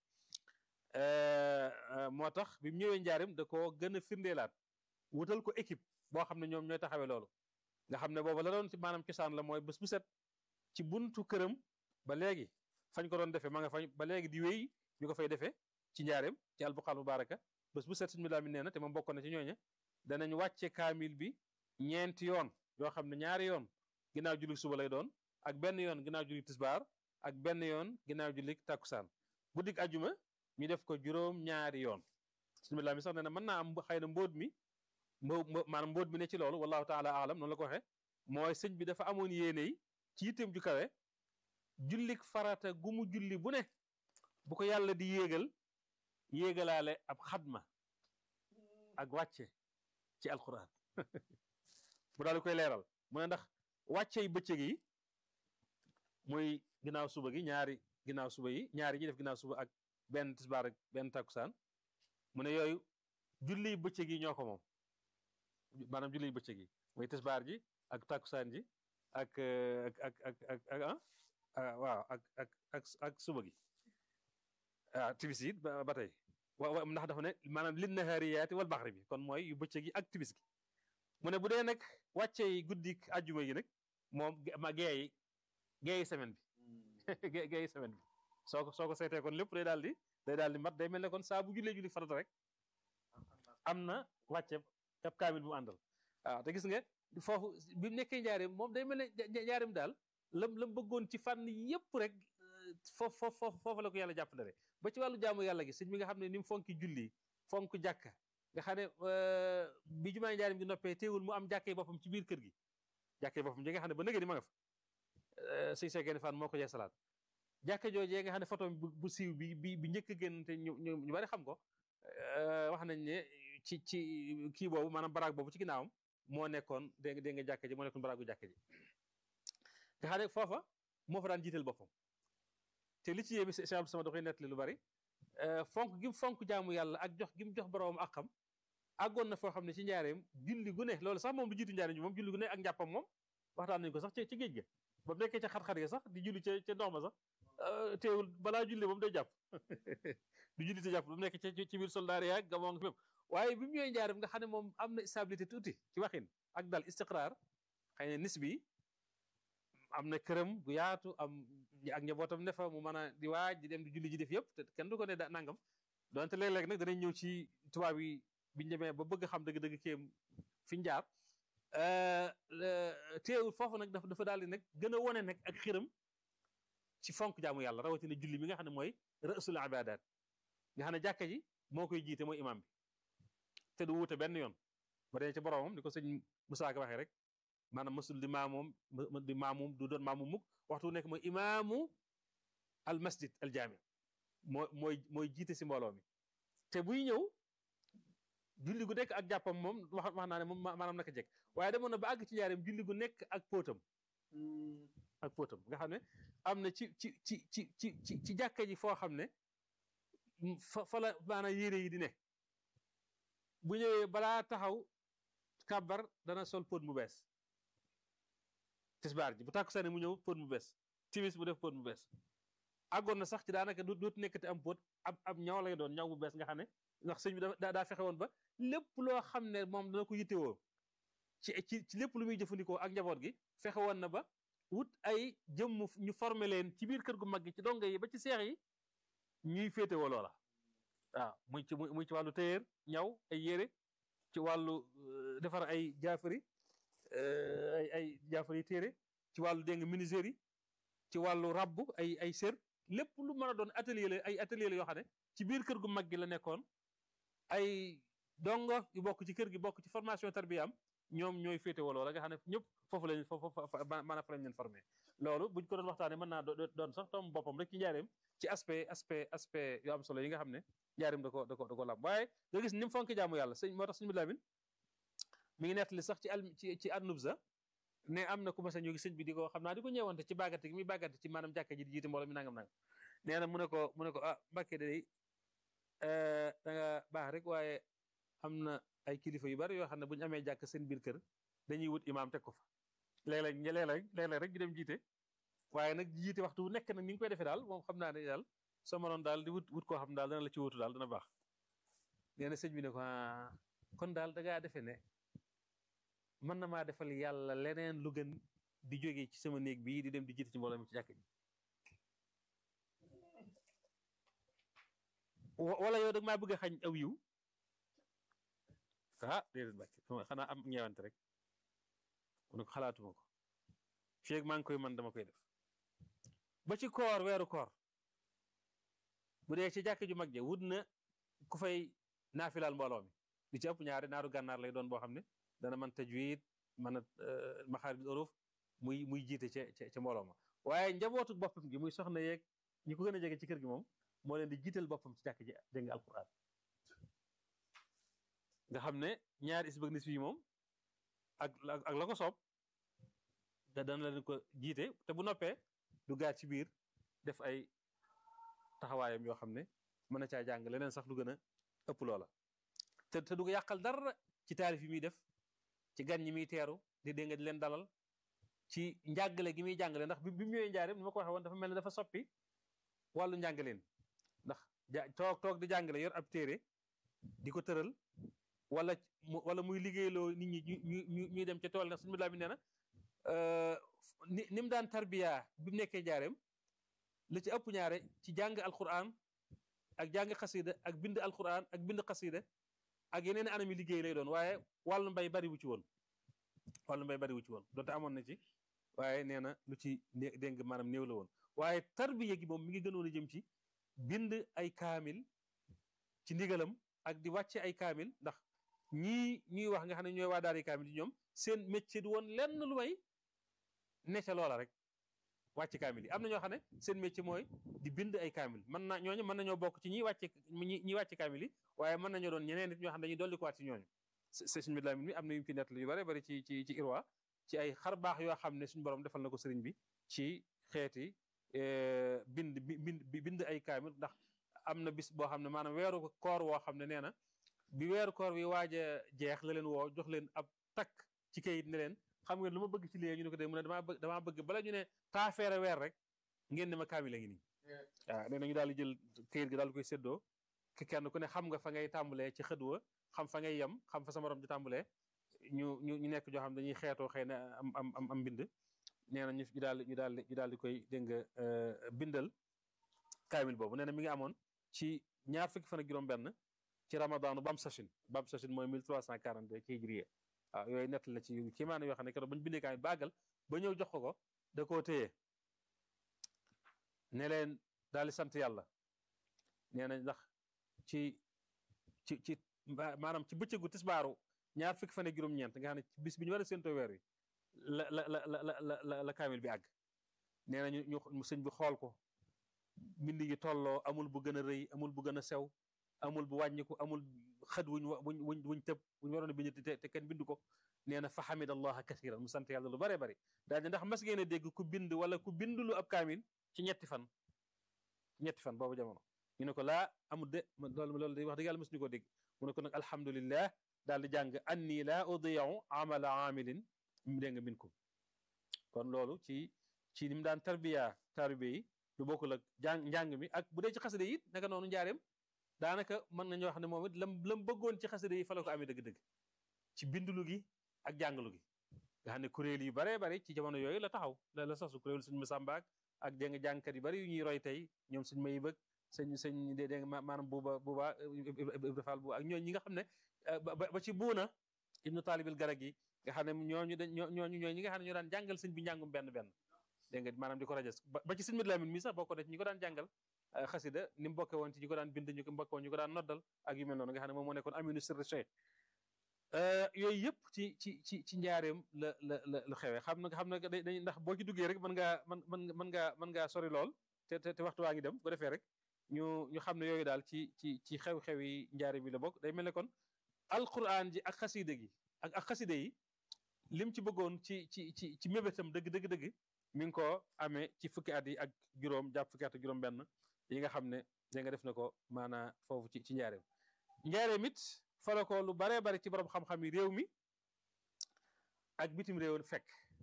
moo tax bi mu ñëwee njaarim da koo gën a firndeelaat wutal ko équipe boo xam ne ñoom ñooy taxawee loolu nga xam ne booba la doon ci maanaam cosaan la mooy bés bu set ci buntu këram ba léegi fañ ko doon defee ma nga fañ ba léegi di wéy ñu ko fay defee ci njaareem ci albuqaal mubaaraka bés bu set suñu laamin nee na te moom bokkoon na ci ñooñe danañ wàcce kaamil bi ñeenti yoon yoo xam ne ñaari yoon ginnaaw julli suba lay doon ak benn yoon ginnaaw julli tisbaar ak benn yoon ginnaaw julli takkusaan guddik ajuma ñu def ko juróom ñaari yoon suñu laamin sax nee na mën naa am xëy na mbóot mi mbo maanaam mbóot mi ne ci loolu wallahu taala alam noonu la ko waxee mooy sëñ bi dafa amoon yéene yi ci yitteem ju kawe jullik farata gu mu julli bu ne bu ko yàlla di yéegal yéegalaale ab xadma ak wàcce ci alquran bu daal di koy leeral mu ne ndax wàcce yi bëccëg yi muy ginnaaw suba gi ñaari ginnaaw suba yi ñaari yi def ginnaaw suba ak benn tisbaar ak benn takkusaan mu ne yooyu julli bëccëg yi ñoo ko moom maanaam julli bëccëg yi muy tisbaar ji ak takkusaan ji ak ak ak ak ak ah waaw ak ak ak ak suba gi ah tibis yi ba tey wa ndax dafa ne maanaam lin nahaariyaati wal baxri bi kon mooy yu bëccëg yi ak tibis gi mu ne bu dee nag wàcce yi guddik ajjuma yi nag moom ma geeyi geeyi semaine bi geeyi semaine bi soo ko soo ko seetee kon lépp day daal di day daal di mat day mel ne kon saa bu jullee julli farata rek am na wàcce ab kaamil bu mu àndal waaw te gis nga foofu bi mu nekkee njaareem moom day mel ne njaareem daal lam lam bëggoon ci fànn yépp rek foofu foofu foofu la ko yàlla jàppale ba ci wàllu jaamu yàlla gi sëñ mi nga xam ne ni mu fonki julli fonk jàkka nga xam ne bi jumaa njaareem gi noppee teewul mu am jàkkee boppam ci biir kër gi jàkkee boppam ji nga xam ne ba nëgë ni ma nga fa sëñ Seex Fan moo ko jee salaat jàkka joojee nga xam ne photo bu siiw bi bi bi njëkk a génn te ñu ñu bari xam ko wax nañ ne ci ci kii boobu maanaam baraag boobu ci ginnaawam moo nekkoon dégg dégg nga jàkka ji moo nekkoon baraagu jàkka ji nga xam ne foofa moo fa daan jiital boppam te li ci yéemi Cheikh Abdou Samad da koy nettali lu bari fonk gi mu fonk jaamu yàlla ak jox gi mu jox boroom ak xam àggoon na foo xam ne ci njaareem julli gu ne loolu sax moom du jiitu njaareem ji moom julli gu ne ak njàppam moom waxtaan nañu ko sax ci géej ga ba mu nekkee ca xat-xat ga sax di julli ca ca ndox ma sax teewul balaa julli moom day jàpp du julli te jàpp ba mu nekk ci biir soldaar yaag gamoo nga fépp waaye bi mu ñëwee njaareem nga xam ne moom am na stabilité tuuti ci waxin ak dal istiqraar xëy na nis bi am na këram gu yaatu am ak njabootam ne fa mu mën a di waaj di dem di julli ji def yëpp te kenn du ko ne da nangam donte léeg-léeg nag danañ ñëw ci tubaab yi biñu demee ba bëgg xam dëgg-dëgg kéem fi ñu jaar teewul foofu nag dafa dafa daal di nag gën a wone nag ak xiram ci fonk jaamu yàlla rawatina julli mi nga xam ne mooy rasul ibadat nga xam ne jàkka ji moo koy jiite mooy imam bi te du wuute benn yoon ba dee ci boromam ni ko sëñ Musaa Ka waxee rek maanaam mësul di maamoom di maamum du doon maamum mukk waxtu nekk mooy imaamu al masjid al jaami moo mooy mooy jiite si mbooloo mi te buy ñëw julli gu nekk ak jàppam moom wax wax naa ne moom maanaam naka jekk waaye demoon na ba àgg ci njaareem julli gu nekk ak póotam ak póotam nga xam ne am na ci ci ci ci ci ci ci jàkka ji foo xam ne fa fa la maanaam yére yi di ne bu ñëwee balaa taxaw kàbbar dana sol póot mu bees tisbaar ji bu tàkkusaan mu ñëw póot mu bees timis mu def póot mu bees àggoon na sax ci daanaka du dootu nekkati am póot ab ab ñaw lay doon ñaw bu bees nga xam ne ndax sëñ bi daa daa fexe woon ba lépp loo xam ne moom dana ko yittewoo ci ci ci lépp lu muy jëfandikoo ak njaboot gi fexe woon na ba wut ay jëmm ñu formé leen ci biir kër gu mag gi ci donga yi ba ci seex yi ñuy féetewoo loola waaw muy ci muy ci wàllu téyeer ñaw ay yére ci wàllu defar ay jaafari ay ay jaafari téere ci wàllu dégg nga menuiserie yi ci wàllu rabb ay ay sër lépp lu mën a doon atelier la ay atelier la yoo xam ne ci biir kër gu mag gi la nekkoon ay dongo yu bokk ci kër gi bokk ci formation tarbiyaam ñoom ñooy féetewoo loola nga xam ne ñëpp foofu lañ foofu maanaam fa lañ leen formé loolu buñ ko doon waxtaanee mën naa doon sax tom boppam rek ci njaareem ci aspect aspect aspect yu am solo yi nga xam ne njaareem da ko da ko da ko lam waaye nga gis ni mu fonk jaamu yàlla sëñ moo tax sëñ bi Lamin mi ngi nettali sax ci al ci ci An-Nubza ne am na ku ma sa ñu ngi sëñ bi di ko xam naa di ko ñëwante ci bàggante gi muy bàggante ci maanaam jàkka ji di jiite mbooloo mi nangam nangam nee na mu ne ko mu ne ko ah Mbàkke de da nga baax rek waaye am na ay kilifa yu bari yoo xam ne bu ñu amee jàkk seen biir kër dañuy wut imaam teg ko fa léeg-léeg léeg-léeg léeg-léeg rek ñu dem jiite waaye nag jiite waxtu wu nekk nag ni nga koy defee daal moom xam naa ne daal soo mënoon daal di wut wut koo xam daal dana la ci wutu daal dana baax nee na sëñ bi ne ko kon daal da ngaa defee ne mën na maa defal yàlla leneen lu gën di jógee ci sama néeg bii di dem di jiite ci mbooloo mi ci jàkk ji wala yow dag maa bëgg a xañ aw yiw ah déedéet Mbàkke xanaa am ñeewante rek mu ne ko xalaatuma ko fii ak maa ngi koy man dama koy def ba ci koor weeru koor bu dee ci jàkk ju mag ja wut na ku fay naafilaal mbooloo mi li ci ëpp ñaari naaru gànnaar lay doon boo xam ne dana mën tajwid mën a maxaarijul huruf muy muy jiite ca ca mbooloo ma waaye njabootu boppam gi muy soxna yeeg ñi ko gën a jege ci kër gi moom moo leen di jiital boppam ci jàkk ji jàng alquran nga xam ne ñaari isbëg nis yi moom ak ak la ko soob da dana leen ko jiite te bu noppee du gaar ci biir def ay taxawaayam yoo xam ne mën na caa jàng leneen sax lu gën a ëpp loola te te du ko yàqal dara ci taarif yi muy def ci gan ñi muy teeru di dégg nga di leen dalal ci njàngale gi muy jàngale ndax bi bi mu ñëwee njaareem ni ma ko waxee woon dafa mel ne dafa soppi wàllu njàngaleen ndax ja toog toog di jàngale yor ab téere di ko tëral wala wala muy liggéeyloo nit ñi ñu ñu ñuy dem ca tool ndax suñu bilaa bi nee na ni ni mu daan tarbiya bi mu nekkee njaareem la ci ëpp ñaare ci jàng alquran ak jàng xasida ak bind alquran ak bind xasida ak yeneen anam yi liggéey lay doon waaye wàllu mbay bari wu ci woon wàllu mbay bari wu ci woon donte amoon na ci waaye nee na lu ci dégg maanaam néew la woon waaye tarbiya gi moom mi ngi gënoon a jëm ci bind ay kaamil ci ndigalam ak di wàcce ay kaamil ndax ñii ñuy wax nga xam ne ñooy waa daari kaamil yi ñoom seen métier du woon lenn lu may ne ca loola rek wàcc kaamil yi am na ñoo xam ne seen métier mooy di bind ay kaamil mën na ñooñu mën nañoo bokk ci ñiy wàcce ñi wàcc kaamil yi waaye mën nañoo doon ñeneen nit ñoo xam ne dañuy dolli ko waat ci ñooñu sëñ bi Lamin mi am na yu fi nett yu bare bari ci ci ci irwa ci ay xar baax yoo xam ne suñu borom defal na ko sëriñ bi ci xeeti bind bind bind ay kaamil ndax am na bis boo xam ne maanaam weeru koor woo xam ne nee na bi weeru koor wi waaj a jeex la leen woo jox leen ab takk ci kayit ne leen xam ngeen lu ma bëgg ci lii ñu ne ko dee mu ne damaa bëgg damaa bëgg bala ñu ne taafeere weer rek ngeen ne ma kaamil a ngi nii waaw nee na ñu daal di jël kayit gi daal di koy séddoo ki kenn ku ne xam nga fa ngay tàmbalee ci xëdwa xam fa ngay yem xam fa sa morom di tàmbalee ñu ñu ñu nekk joo xam dañuy xeetoo xëy na am am am am mbind nee na ñu ñu daal ñu daal ñu daal di koy dégg nga bindal kaamil boobu nee na mi ngi amoon ci ñaar fukki fan ak juróom-benn ci ramadaanu bam sachin bam sachin mooy mille trois cent quarante-deux ci hijriya waaw yooyu nett la ci kii maana yoo xam ne keroog ba ñu bindee kaamil bàggal ba ñëw jox ko ko da koo téye ne leen daal di sant yàlla nee na ndax ci ci ci maanaam ci bëccëgu tisbaaru ñaar fukki fan ak juróom-ñeent nga xam ne ci bis bi ñu war a séentoo weer wi la la la la la la la kaamil bi àgg nee na ñu ñu sëñ bi xool ko mbind yi tolloo amul bu gën a rëy amul bu gën a sew amul bu wàññiku amul xët wuñ wuñ wuñ wuñ tëb wuñ waroon a bind te te kenn bindu ko nee na fa hamida allaha kathiran mu sant yàlla lu bare bari daal di ndax mas ngeen a dégg ku bind wala ku bind lu ab kaamil ci ñetti fan ñetti fan boobu jamono ñu ne ko laa amul de loolu loolu day wax dëgg yàlla mësuñu ko dégg mu ne ko nag alhamdulillah daal di jàng anni laa udiu amala amilin dégg nga minkum kon loolu ci ci ni mu daan tarbiya taalibe yi lu bokkul ak jàng njàng mi ak bu dee ci xasida yi naka noonu njaareem daanaka mën nañoo wax ne moom it lam lam bëggoon ci xasida yi fa la ko amee dëgg-dëgg ci bindulu gi ak jàngalu gi nga xam ne kuréel yu baree bari ci jamono yooyu la taxaw la la sasu kuréelu suñu Masamba ak dégg nga jàngkat yu bari yu ñuy roy tey ñoom suñ may bëgg sëñ sëñ dégg nga maanaam buuba buuba Ibra Fall bu ak ñooñu ñi nga xam ne ba ci buuna ibnu taalibil garag yi nga xam ne ñooñu dañ ñooñu ñooy ñi nga xam ne ñoo daan jàngal sëñ bi njàngum benn benn dégg nga maanaam di ko rajas ba ci sëñ Madu Lamin mi sax boo ko def ñi ko daan jàngal xasida ni mu bokke woon ci ñi ko daan bind ñu ko bokke woon ñu ko daan noddal ak yu mel noonu nga xam ne moom moo nekkoon aminu sirri cheikh yooyu yëpp ci ci ci ci njaareem la la la la xewee xam na xam na dañ ndax boo ci duggee rek mën ngaa mën mën mën ngaa mën ngaa sori lool te te waxtu waa ngi dem bu defee rek ñu ñu xam ne yooyu daal ci ci ci xew-xew yi njaareem bi la bokk day mel ne kon alquran ji ak xasida gi ak ak xasida yi lim ci bëggoon ci ci ci ci mébétam dëgg dëgg dëgg mi ngi ko amee ci fukki at yi ak juróom jàpp fukki at ak juróom benn yi nga xam ne da nga def na ko maanaa foofu ci ci njaareem njaareem it fala ko lu baree bari ci borom xam-xam yi réew mi ak bitim réew fekk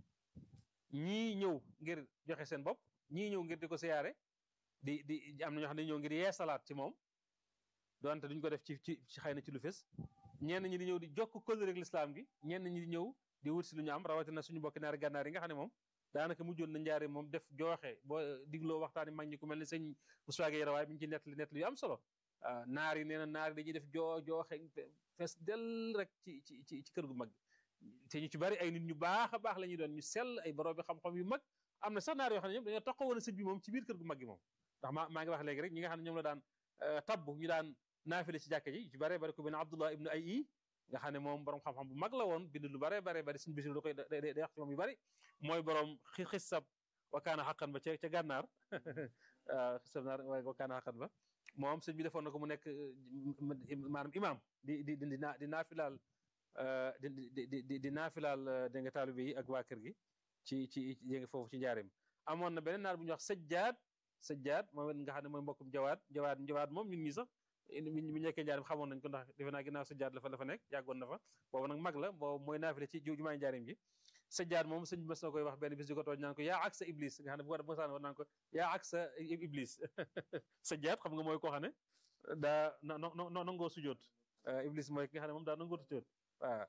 ñii ñëw ngir joxe seen bopp ñii ñëw ngir di ko siyaare di di am na ñoo xam ne ñëw ngir yeesalaat ci moom donte duñ ko def ci ci xëy na ci lu fes ñenn ñi di ñëw di jokk kóllëre ak lislaam gi ñenn ñi di ñëw di wut si lu ñu am rawatina suñu bokki naari gànnaar yi nga xam ne moom daanaka mujjoon na njaare moom def jooxe boo digloo waxtaani mag ñi ku mel ne sëñ Moussa Gueye rawaay bi ñu ci nettali nettali yu am solo naar yi nee na naar yi dañuy def joo jooxe fees del rek ci ci ci ci kër gu mag te ñu ci bari ay nit ñu baax a baax la ñuy doon ñu sell ay borom bi xam-xam yu mag am na sax naar yoo xam ne ñoom dañoo taxaw woon sëñ bi moom ci biir kër gu mag gi moom ndax maa maa ngi wax léegi rek ñi nga xam ne ñoom la daan tabbu ñu daan naafile ci jàkka ji ci bare bari ku benn Abdullah ibnu ay i nga xam ne moom borom xam-xam bu mag la woon bind lu bare bare bari suñu bisil da koy day wax ci moom yu bari mooy borom xisab wakaana xaqan ba ca ca gànnaar xisab naar wa kaana xaqan ba moom sëñ bi defoon na ko mu nekk maanaam imam di di di di naafilaal di di di di naafilaal dégg nga taalibe yi ak waa kër gi ci ci dégg nga foofu ci njaareem amoon na beneen naar bu ñuy wax sëjjaat sëjjaat moom nga xam ne mooy mbokkum jawaat jawaat jawaat moom ñun ñi sax bu nekkee njaareem xamoon nañ ko ndax defe naa ginnaaw sëjjaat la fa la fa nekk yàggoon na fa boobu nag mag la boobu mooy naafile ci jumaay njaareem ji sëjjaat moom sëñ bi mas na koy wax benn bis di ko tooj naan ko yaa ak sa iblis nga xam ne bu ko mosaan war naan ko yaa ak sa iblis sëjjaat xam nga mooy koo xam ne daa no nangoo sujoot iblis mooy ki nga xam ne moom daa nangoo sujoot waaw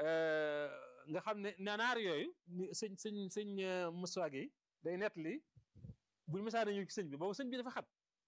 nga xam ne naar yooyu sëñ sëñ sëñ Moussa Gueye day nettali buñu mësaan ñëw ci sëñ bi boobu sëñ bi dafa xat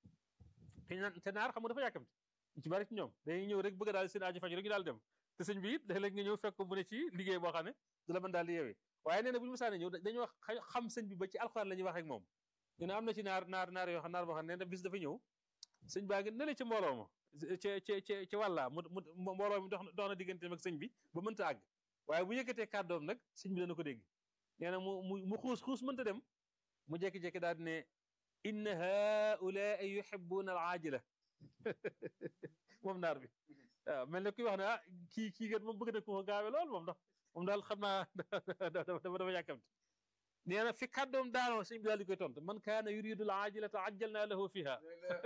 te naar xam nga dafa yàkkamti ñu ci bari ci ñoom day ñëw rek bëgg daal seen aajo faju rek ñu daal dem te sëñ bi it léeg-léeg nga ñëw fekk bu ne ci liggéey boo xam ne du la mën daal di yeewee waaye nee na bu ñu mësaan ñëw dañuy wax xam sëñ bi ba ci alxuraan la ñuy wax ak moom ñu ne am na ci naar naar naar yoo xam naar boo xam ne nee na bis dafa ñëw sëñ baa ngi nele ci mbooloo ma ca ca ca ci wàllaa mu mu mbooloo mi dox dox na digganteem ak sëñ bi ba mënta àgg waaye bu yëkkatee kàddoom nag sëñ bi dana ko dégg nee na mu mu mu xuus xuus mënta dem mu jekki-jekki daal di ne inna haulaai yuhibbuna al aajila moom naar bi waaw mel ne kuy wax ne ah kii kii kat moom bëgg na ko gaawe lool moom ndax moom daal xam naa dafa dafa yàkkamti nee na fi kàddoom daanoo sëñ bi daal di koy tontu man kaana yuridu al aajilata ajjalna lahu fiha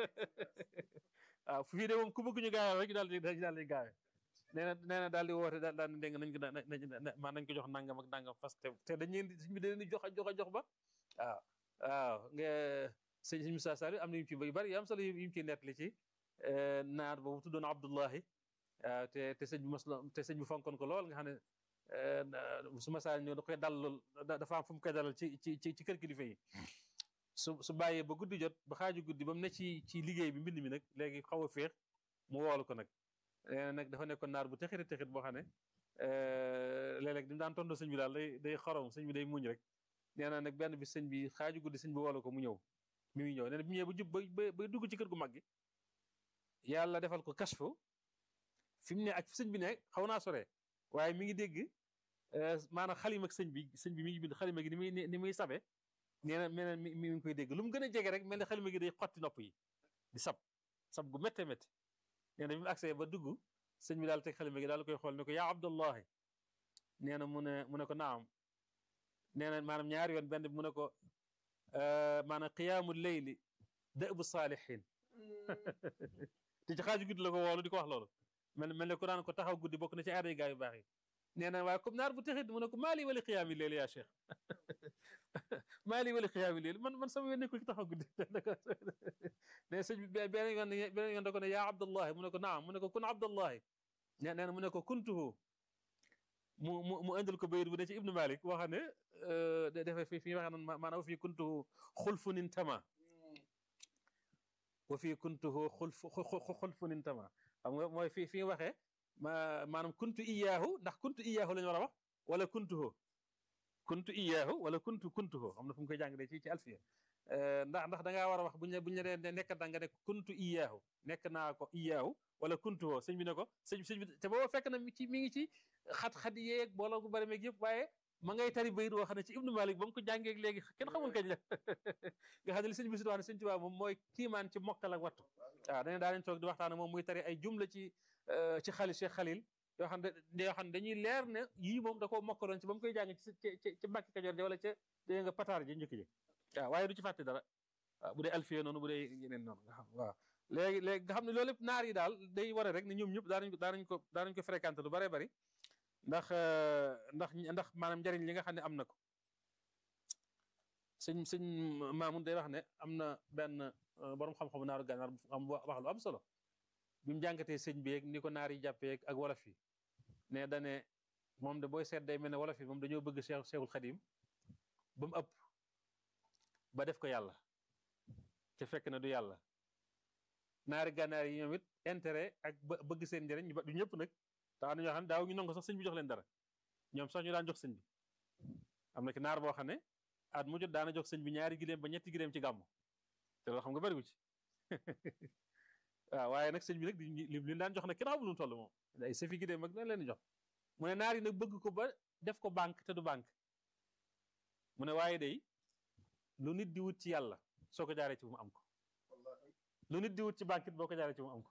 waaw fii de moom ku bëgg ñu gaawe rek daal di daal di gaawe nee na nee na daal di woote daal daal di dégg nañ ko maa nañ ko jox nangam ak nangam fas te te dañ leen di sëñ bi da leen di jox a jox a jox ba waaw waaw nga sëñ sëñ Moussa Sall am na yu ci yu bari yu am solo yu mu ciy nettali ci naar boobu tuddoon Abdullahi waaw te te sëñ bi mos te sëñ bi fonkoon ko lool nga xam ne su ma saa ñëw da koy dalal dafa am fu mu koy dalal ci ci ci ci kër kilifa yi su su bàyyee ba guddi jot ba xaaju guddi ba mu ne ci ci liggéey bi mbind mi nag léegi xaw a féex mu woolu ko nag nee nag dafa nekkoon naar bu texit texit boo xam ne léeg-léeg di mu daan tontu sëñ bi daal day day xorom sëñ bi day muñ rek nee na nag benn bi sëñ bi xaaju guddi sëñ bi woolu ko mu ñëw mi ngi ñëw nee na bi ñëwee ba jub ba bay dugg ci kër gu mag gi yàlla defal ko kashfu fi mu ne ak sëñ bi ne xaw naa sore waaye mi ngi dégg maanaam xalima ak sëñ bi sëñ bi mi ngi bind xalima gi ni muy ni muy sabe nee na nee na mi mi ngi koy dégg lu mu gën a jege rek mel ne xalima gi day xotti nopp yi di sab sab gu métte métte nee na bi mu agsee ba dugg sëñ bi daal teg xalima gi daal koy xool ne ko yaa abdallahi nee na mu ne mu ne ko naam nee na maanaam ñaari yoon benn bi mu ne ko maanaam qiyaamu leyli dëbu saalihin te ci xaaju guddi la ko woolu di ko wax loolu mel mel ne ko daan ko taxaw guddi bokk na ci aaday gaa yu baax yi nee na waaye comme naar bu texit mu ne ko maali wali xiyaami leel yaa cheikh maali wali xiyaami leel man man sama yoon nekkul ci taxaw guddi ne sëñ bi beneen yoon beneen yoon da ko ne yaa abdallahi mu ne ko naam mu ne ko kun abdallahi nee na mu ne ko kuntuhu mu mu mu indil ko bayit bu ne ci ibnu malik boo xam ne dafa fi fi waxe naan maanaam wa fii kuntuhu xulfun intama wa fii kuntuhu xulf xulfun intama xam nga mooy fi fi waxee ma maanaam kuntu iyaahu ndax kuntu iyaahu la ñu war a wax wala kuntuhu kuntu iyaahu wala kuntu kuntuhu xam na fu mu koy jàngalee ci ci alfiya ndax ndax da ngaa war a wax buñ buñ ne dee nekk da nga ne kuntu iyaahu nekk naa ko iyaahu wala kuntuhu sëñ bi ne ko sëñ sëñ bi te booba fekk na ci mi ngi ci xat-xat yeeg booloo gu bari meeg yëpp waaye ma ngay tari bayit woo xam ne ci ibnu malik ba mu ko jàngee léegi kenn xamul kañ la nga xam ne li sëñ bi si wax ne sëñ Tuubaa moom mooy kiimaan ci mokkal ak wattu waaw dañu daa leen toog di waxtaan moom muy tari ay jumla ci ci xali Cheikh Xalil yoo xam ne yoo xam ne dañuy leer ne yii moom da koo mokkaloon ci ba mu koy jàng ci ci ci Mbàkke Kajoor ja wala ca dégg nga pataar ji njëkk ji waaw waaye du ci fàtte dara waaw bu dee alfiya noonu bu dee yeneen noonu nga xam waaw léegi léegi nga xam ne loolu lépp naar yi daal day wane rek ne ñoom ñëpp daanañ ko daanañ ko daanañ ko fréquenté lu bare bari ndax ndax ndax maanaam njariñ li nga xam ne am na ko sëñ sëñ Maamun day wax ne am na benn borom xam-xamu naaru gànnaar am wax lu am solo bi mu jàngatee sëñ bi yeeg ni ko naar yi jàppee ak wolof yi ne dane moom de booy seet day mel ne wolof yi moom dañoo bëgg Cheikh Cheikhul Xadim ba mu ëpp ba def ko yàlla te fekk na du yàlla naari gànnaar yi ñoom it intérêt ak bëgg seen njëriñ du ñëpp nag taa na ñoo xam ne daaw ñu nangu sax sëñ bi jox leen dara ñoom sax ñu daan jox sëñ bi am na ki naar boo xam ne at mu jot daana jox sëñ bi ñaari giléem ba ñetti giléem ci gàmmu te loolu xam nga bariwu ci waaw waaye nag sëñ bi nag li li daan jox nag kenn xamul lu mu toll moom ay safi giléem ak lan leen di jox mu ne naar yi nag bëgg ko ba def ko banque te du banque mu ne waaye day lu nit di wut ci yàlla soo ko jaaree ci mu am ko lu nit di wut ci banque it boo ko jaaree ci mu am ko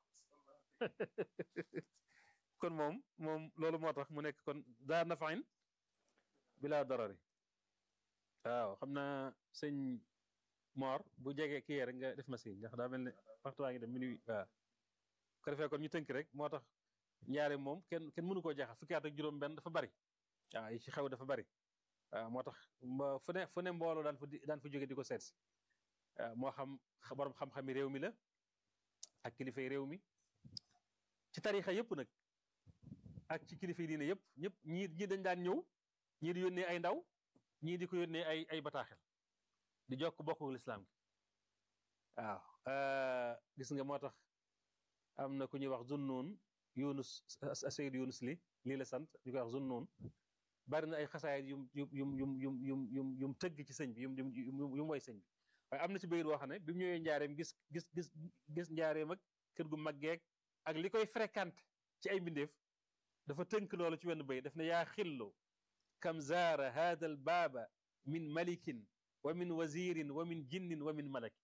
kon moom moom loolu moo tax mu nekk kon daa nafain bila darari waaw xam naa sëñ Mor bu jegee kii rek nga def ma si ndax daa mel ne waxtu waa ngi dem minuit waaw ko defee kon ñu tënk rek moo tax ñaare moom kenn kenn mënu koo jeexal fukki at ak juróom benn dafa bari waaw yi ci xew dafa bari waaw moo tax fu ne fu ne mbooloo daan fa daan fa jóge di ko seet si waaw moo xam borom xam-xami réew mi la ak kilifay réew mi ci tarixa yëpp nag ak ci kilifay diine yëpp ñëpp ñii ñii dañ daan ñëw ñii di yónnee ay ndaw ñii di ko yónnee ay ay bataaxel di jokk bokku lislaam gi waaw gis nga moo tax am na ku ñuy wax Zunnun Yunus Seyd Yunus li lii la sant ñu koy wax Zunnun bari na ay xasaayit yum yum yum yum yum yum yum yum tëgg ci sëñ bi yum yum yum woy sëñ bi waaye am na ci bayit woo xam ne bi mu ñëwee njaareem gis gis gis gis njaareem ak kër gu maggeeg ak li koy fréquente ci ay mbindeef dafa tënk loolu ci wenn bayit daf ne yaa xillu kam zaara hada al baaba min malikin wa min wazirin wa min jinnin wa min malaki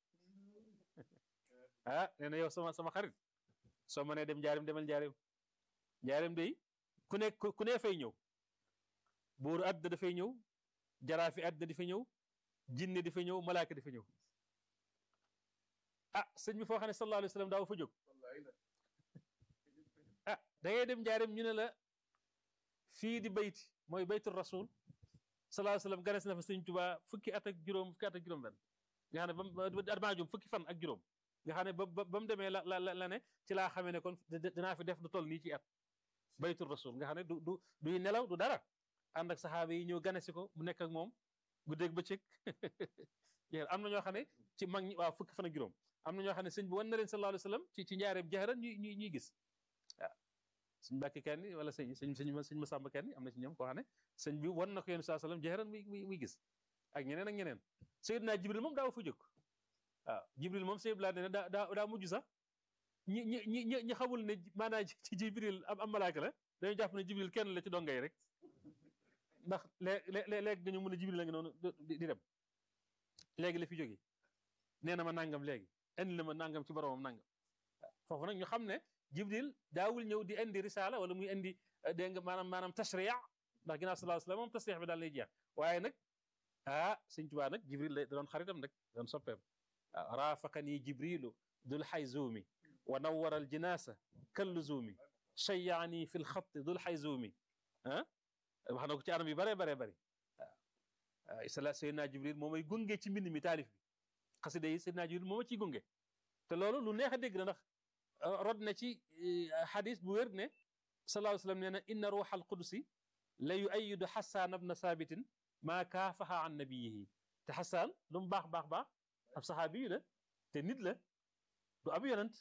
ah nee na yow sama sama xarit soo mënee dem njaareem demal njaareem njaareem day ku ne ku ne fay ñëw buuru àddina dafay ñëw jaraafi àddina di fa ñëw jinne di fa ñëw malaaka di fa ñëw ah sëñ bi foo xam ne sallallahu alayhi wa sallam daaw fa jóg ah da ngay dem njaareem ñu ne la fii di bayti mooy baytul rasul sallallahu alayhi wa sallam ganes na fa sëñ Tuubaa fukki at ak juróom fukki at ak juróom benn nga xam ne ba maa jum fukki fan ak juróom nga xam ne ba ba mu demee la la la ne ci laa xamee ne kon dinaa fi def du toll nii ci at baytul rasul nga xam ne du du duy nelaw du dara ànd ak saxaaba yi ñëw gane si ko mu nekk ak moom guddeeg bëccëg am na ñoo xam ne ci mag ñi waaw fukki fan ak juróom am na ñoo xam ne sëñ bi wan na leen sallallahu alayhi wa sallam ci ci njaareem jaxaran ñuy ñuy ñuy gis waaw sëñ Mbàkke kenn wala sëñ sëñ sëñ sëñ Masamba kenn am na ci ñoom koo xam ne sëñ bi wan na ko yéen sallallahu alayhi wa sallam jaxaran muy muy muy gis ak ñeneen ak ñeneen Seydina Jibril moom daaw fa jóg waaw Jibril moom sëñ Blaa ne daa daa daa mujj sax ñi ñi ñi ñi xamul ne maanaam ci Jibril am am malaaka la dañu jàpp ne Jibril kenn la ci dongay rek ndax léeg léegi dañu mën a Jibril la nga noonu di dem léegi la fi jóge nee na ma nangam léegi indi la ma nangam ci boromam nangam foofu nag ñu xam ne Jibril daawul ñëw di indi risaala wala muy indi dégg nga maanaam maanaam tashriya ndax ginnaaw sallallahu alayhi wa sallam moom tasrix bi daal lay jeex waaye nag ah sëñ Tuubaa nag Jibril la doon xaritam nag doon soppeem waaw raafaqanii Jibrilu dul xayzuumi wa nawwara al jinaasa kalluzuumi shayyaani fi lxatti dul xayzuumi ah wax na ko ci anam yu bare bare bëri waaw isla Seydina Jibril moo may gunge ci mbind mi taalif bi xasida yi Seydina Jibril moo ma ciy gunge te loolu lu neex a dégg na ndax rod na ci xadis bu wér ne sallallahu alayhi wa sallam nee na inna ruuxa alqudusi la yuayidu xasaan abna saabitin maa kaafaha an nabiyihi te xasaan lu mu baax baax baax ab saxaabi yu la te nit la du ab yonent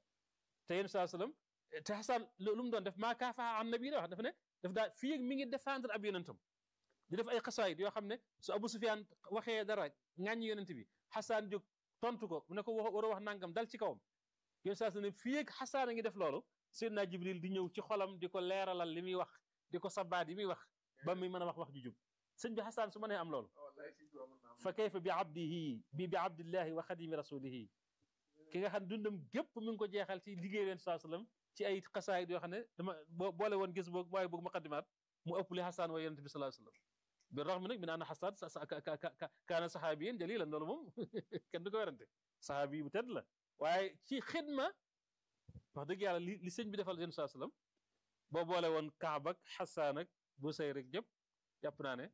te yéen sallallahu alayhi wa sallam te xasaan lu mu doon def maa kaafaha an nabiyihi wax dafa ne daf daa fii mi ngi défendre ab yonentam di def ay xasaayid yoo xam ne su Abu Sufyaan waxee dara ŋàññi yonent bi xasaan jóg tontu ko mu ne ko war a wax nangam dal ci kawam yéen saa ne fii ak xasaan a ngi def loolu Seydina Jibril di ñëw ci xolam di ko leeralal li muy wax di ko sabaat yi muy wax ba muy mën a wax wax ju jub sëñ bi xasaan su mënee am loolu fa kayfa bi abdihi bi bi abdillahi wa xadimi rasulihi ki nga xam dundam gépp mi ngi ko jeexal ci liggéey leen saa sallam ci ay xasaayid yoo xam ne dama boole woon gis boog waaye boog muqaddimaat mu ëpp li xasaan wa yonent bi sallallahu alayhi wa sallam bi raxmi nag mi naan xasaan kaana saxaabiyin jalilan loolu moom kenn du ko werante saxaabi bu tedd la waaye ci xidma wax dëgg yàlla li li sëñ bi defal yonent sallallahu alayhi wa sallam boo boole woon Kaab ak xasaan ak bu say rek jëpp jàpp naa ne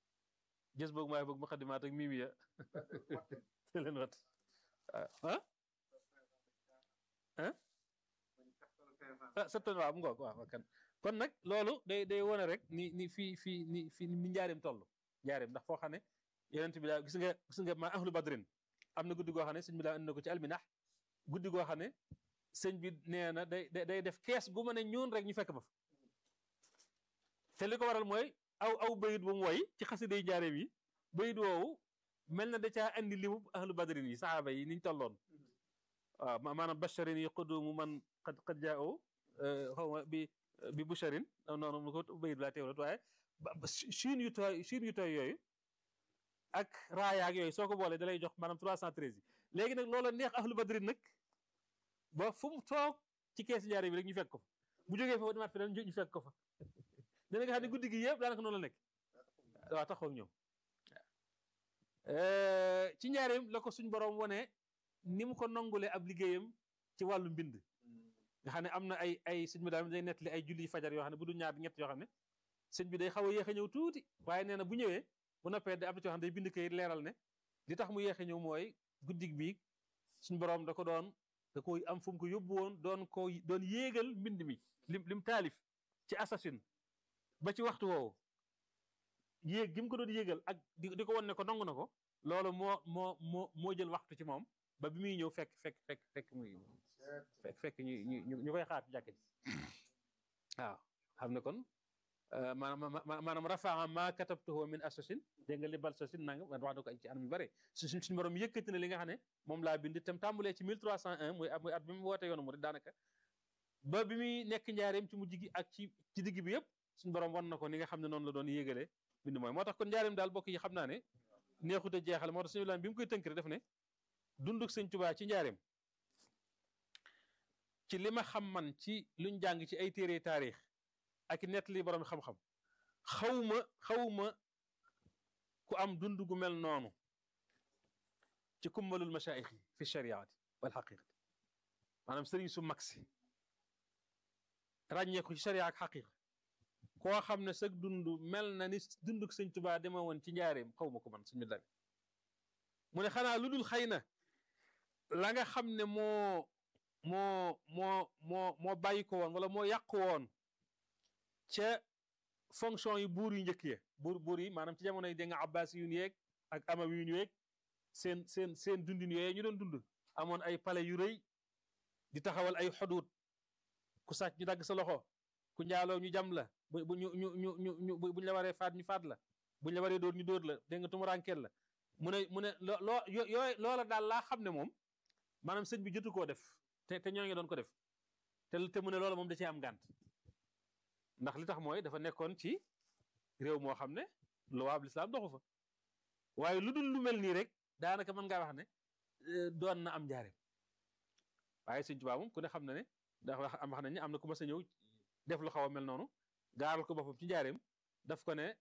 gis boog waaye boog muqaddimaat ak mimiya te leen wat ah ah ah septembre waaw mu ngoog waaw kan kon nag loolu day day wone rek ni ni fii fii ni fii ni njaareem toll njaareem ndax foo xam ne yonent bi daa gis nga gis nga ma ahlu badrin am na guddi goo xam ne sëñ bi daa indi na ko ci alminax guddi goo xam ne sëñ bi nee na day day def kees gu ma ne ñuun rek ñu fekk ma fa te li ko waral mooy aw aw bayit bu mu woy ci xasida yi njaareem yi bayit woowu mel na da caa andi limu ahlu badrin yi saxaaba yi niñ tolloon waaw maanaam basharin yi qudumu man qad qad jaao xaw ma bi bi busharin noonu mu ko bayit laa teewlat waaye chine yu tooy chine yu tooy yooyu ak raayaak yooyu soo ko boolee da lay jox maanaam trois cent treize yi léegi nag loola neex ahlu badrin nag ba fu mu toog ci kees njaare bi rek ñu fekk ko fa bu jógee foofu demaat feneen ñu fekk ko fa dana nga xam ne guddi gi yëpp daanaka noonu la nekk waaw taxaw ak ñoom ci njaareem la ko suñ borom wone ni mu ko nongulee ab liggéeyam ci wàllu mbind nga xam ne am na ay ay sëñ bi daal day nettali ay julli fajar yoo xam ne bu dul ñaar ñett yoo xam ne sëñ bi day xaw a yéex a ñëw tuuti waaye nee na bu ñëwee bu noppee da am na ci yoo xam ne day bind kayit leeral ne li tax mu yéex a ñëw mooy guddig bi suñ borom da ko doon da ko am fu mu ko yóbbu woon doon ko doon yéegal mbind mi lim lim taalif ci assasine ba ci waxtu woowu yéeg gi mu ko doon yéegal ak di ko won ne ko nangu na ko loolu moo moo moo moo jël waxtu ci moom ba bi muy ñëw fekk fekk fekk fekk muy fekk fekk ñu ñu ñu koy xaar ci jàkk ji waaw xam ne kon maanaam maanaam rafaa ma katabtuhu min asasin dégg nga li bal sasin nanga wax na ko ci anam yu bëri su suñ suñu borom yëkkati na li nga xam ne moom laa bind tam tàmbalee ci mille trois cent un muy muy at bi mu woote yoonu murid daanaka ba bi muy nekk njaareem ci mujj gi ak ci ci digg bi yëpp suñu borom wan na ko ni nga xam ne noonu la doon yéegalee bind mooy moo tax kon njaareem daal bokk yi xam naa ne neexut a jeexal moo tax suñu laan bi mu koy tënk rek def ne dunduk sëñ Tuubaa ci njaareem ci li ma xam man ci luñ jàng ci ay téere taarix ak nett li borom xam-xam xawma xawma ku am dund gu mel noonu ci kummalul machaayix yi fi shariati wal xaqiqati maanaam sëriñ su mag si ràññeeku ci sharia ak xaqiqa koo xam ne sag dund mel na ni dunduk sëñ Tuubaa dema woon ci njaareem xawma ko man suñu dami mu ne xanaa lu dul xëy na la nga xam ne moo moo moo moo moo bàyyi ko woon wala moo yàqu woon ca fonction yi buur yu njëkk ya buur buur yi maanaam ci jamono yi dégg nga abbas yu yeeg ak amawi yu yeeg seen seen seen dundin yooyu ñu doon dund amoon ay palais yu rëy di taxawal ay xuduut ku sàcc ñu dagg sa loxo ku njaaloo ñu jam la bu bu ñu ñu ñu ñu ñu buñ la waree faat ñu faat la buñ la waree dóor ñu dóor la dégg nga tumurankeel la mu ne mu ne loo loo yooyu loola daal laa xam ne moom maanaam sëñ bi jotu koo def te te ñoo ngi doon ko def te te mu ne loola moom da cee am gànt ndax li tax mooy dafa nekkoon ci réew moo xam ne luwaab lislaam doxu fa waaye lu dul lu mel nii rek daanaka mën ngaa wax ne doon na am njaareem waaye sëñ Tuubaa moom ku ne xam na ne ndax wax am wax nañ ne am na ku mas a ñëw def lu xaw a mel noonu gaaral ko boppam ci njaareem daf ko ne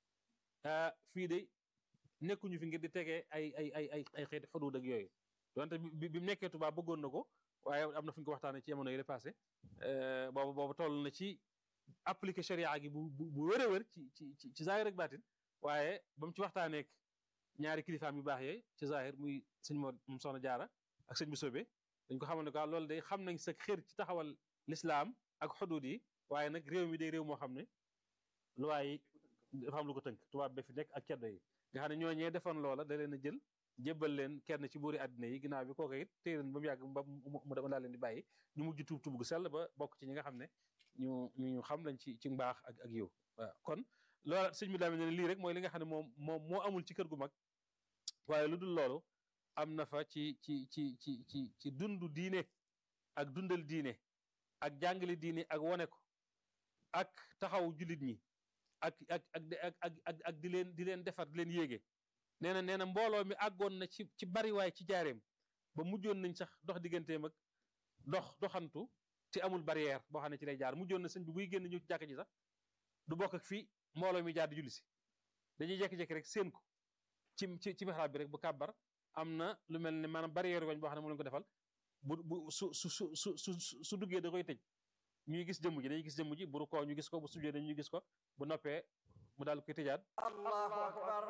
fii de nekkuñu fi ngir di tegee ay ay ay ay ay xeeti xuduud ak yooyu donte bi bi mu nekkee Tuubaa bëggoon na ko waaye am na fu ñu ko waxtaanee ci jamono yi passé boobu boobu toll na ci appliqué sharia gi bu bu wér a wér ci ci ci zahir ak baatin waaye ba mu ci waxtaaneek ñaari kilifaam yu baax yee ci zahir muy sëñ Mor mu Soxna Jaara ak sëñ Bisobe dañ ko xamal ne quoi loolu day xam nañ sa xër ci taxawal lislaam ak xuduud yi waaye nag réew mi day réew moo xam ne luwaa yi dafa am lu ko tënk tubaab ba fi nekk ak ceddo yi nga xam ne ñooñee defoon loola da leen a jël jébbal leen kenn ci buuri àddina yi ginnaaw bi kooku it téye leen ba mu yàgg ba mu dama laa leen di bàyyi ñu mujj tuub tuub gu sell ba bokk ci ñi nga xam ne ñu ñu xam lañ ci ci mbaax ak ak yiw waaw kon loola sëñ bi daa mel ne lii rek mooy li nga xam ne moom moom moo amul ci kër gu mag waaye lu dul loolu am na fa ci ci ci ci ci ci dundu diine ak dundal diine ak jàngale diine ak wone ko ak taxaw jullit ñi ak ak ak ak ak ak di leen di leen defar di leen yéege nee na nee na mbooloo mi àggoon na ci ci bariwaay ci jaareem ba mujjoon nañ sax dox digganteem ak dox doxantu te amul barrière boo xam ne ci lay jaar mujjoon na sëñ bi buy génn ñëw ci jàkka ji sax du bokk ak fii mbooloo mi jaar di julli si dañuy jekki-jekki rek seen ko ci ci ci mihraab bi rek bu kàbbar am na lu mel ne maanaam barrière wañ boo xam ne mu leen ko defal bu bu su su su su su su duggee da koy tëj ñuy gis jëmm ji dañuy gis jëmm ji bu rukkoo ñu gis ko bu sujjee dañuy gis ko bu noppee mu daal koy tëjaat allahu akbar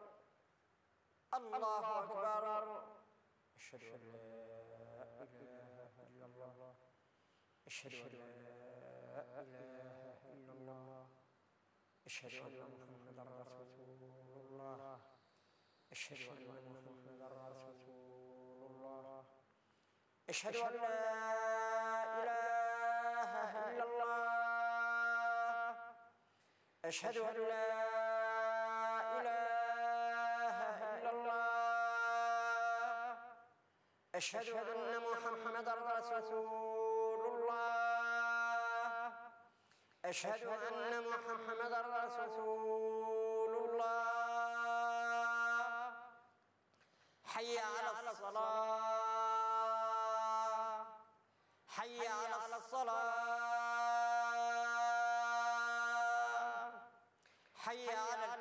allahu akbar ashhadu an la ilaha illa allah ashhadu an la ilaha illa allah ashhadu anna muhammadan rasulullah ashhadu anna muhammadan rasulullah ashhadu an la ilaha illa allah ashhadu an la أشهد أن محمدا رسول الله أشهد أن محمدا رسول الله حي على الصلاة حي على الصلاة حي على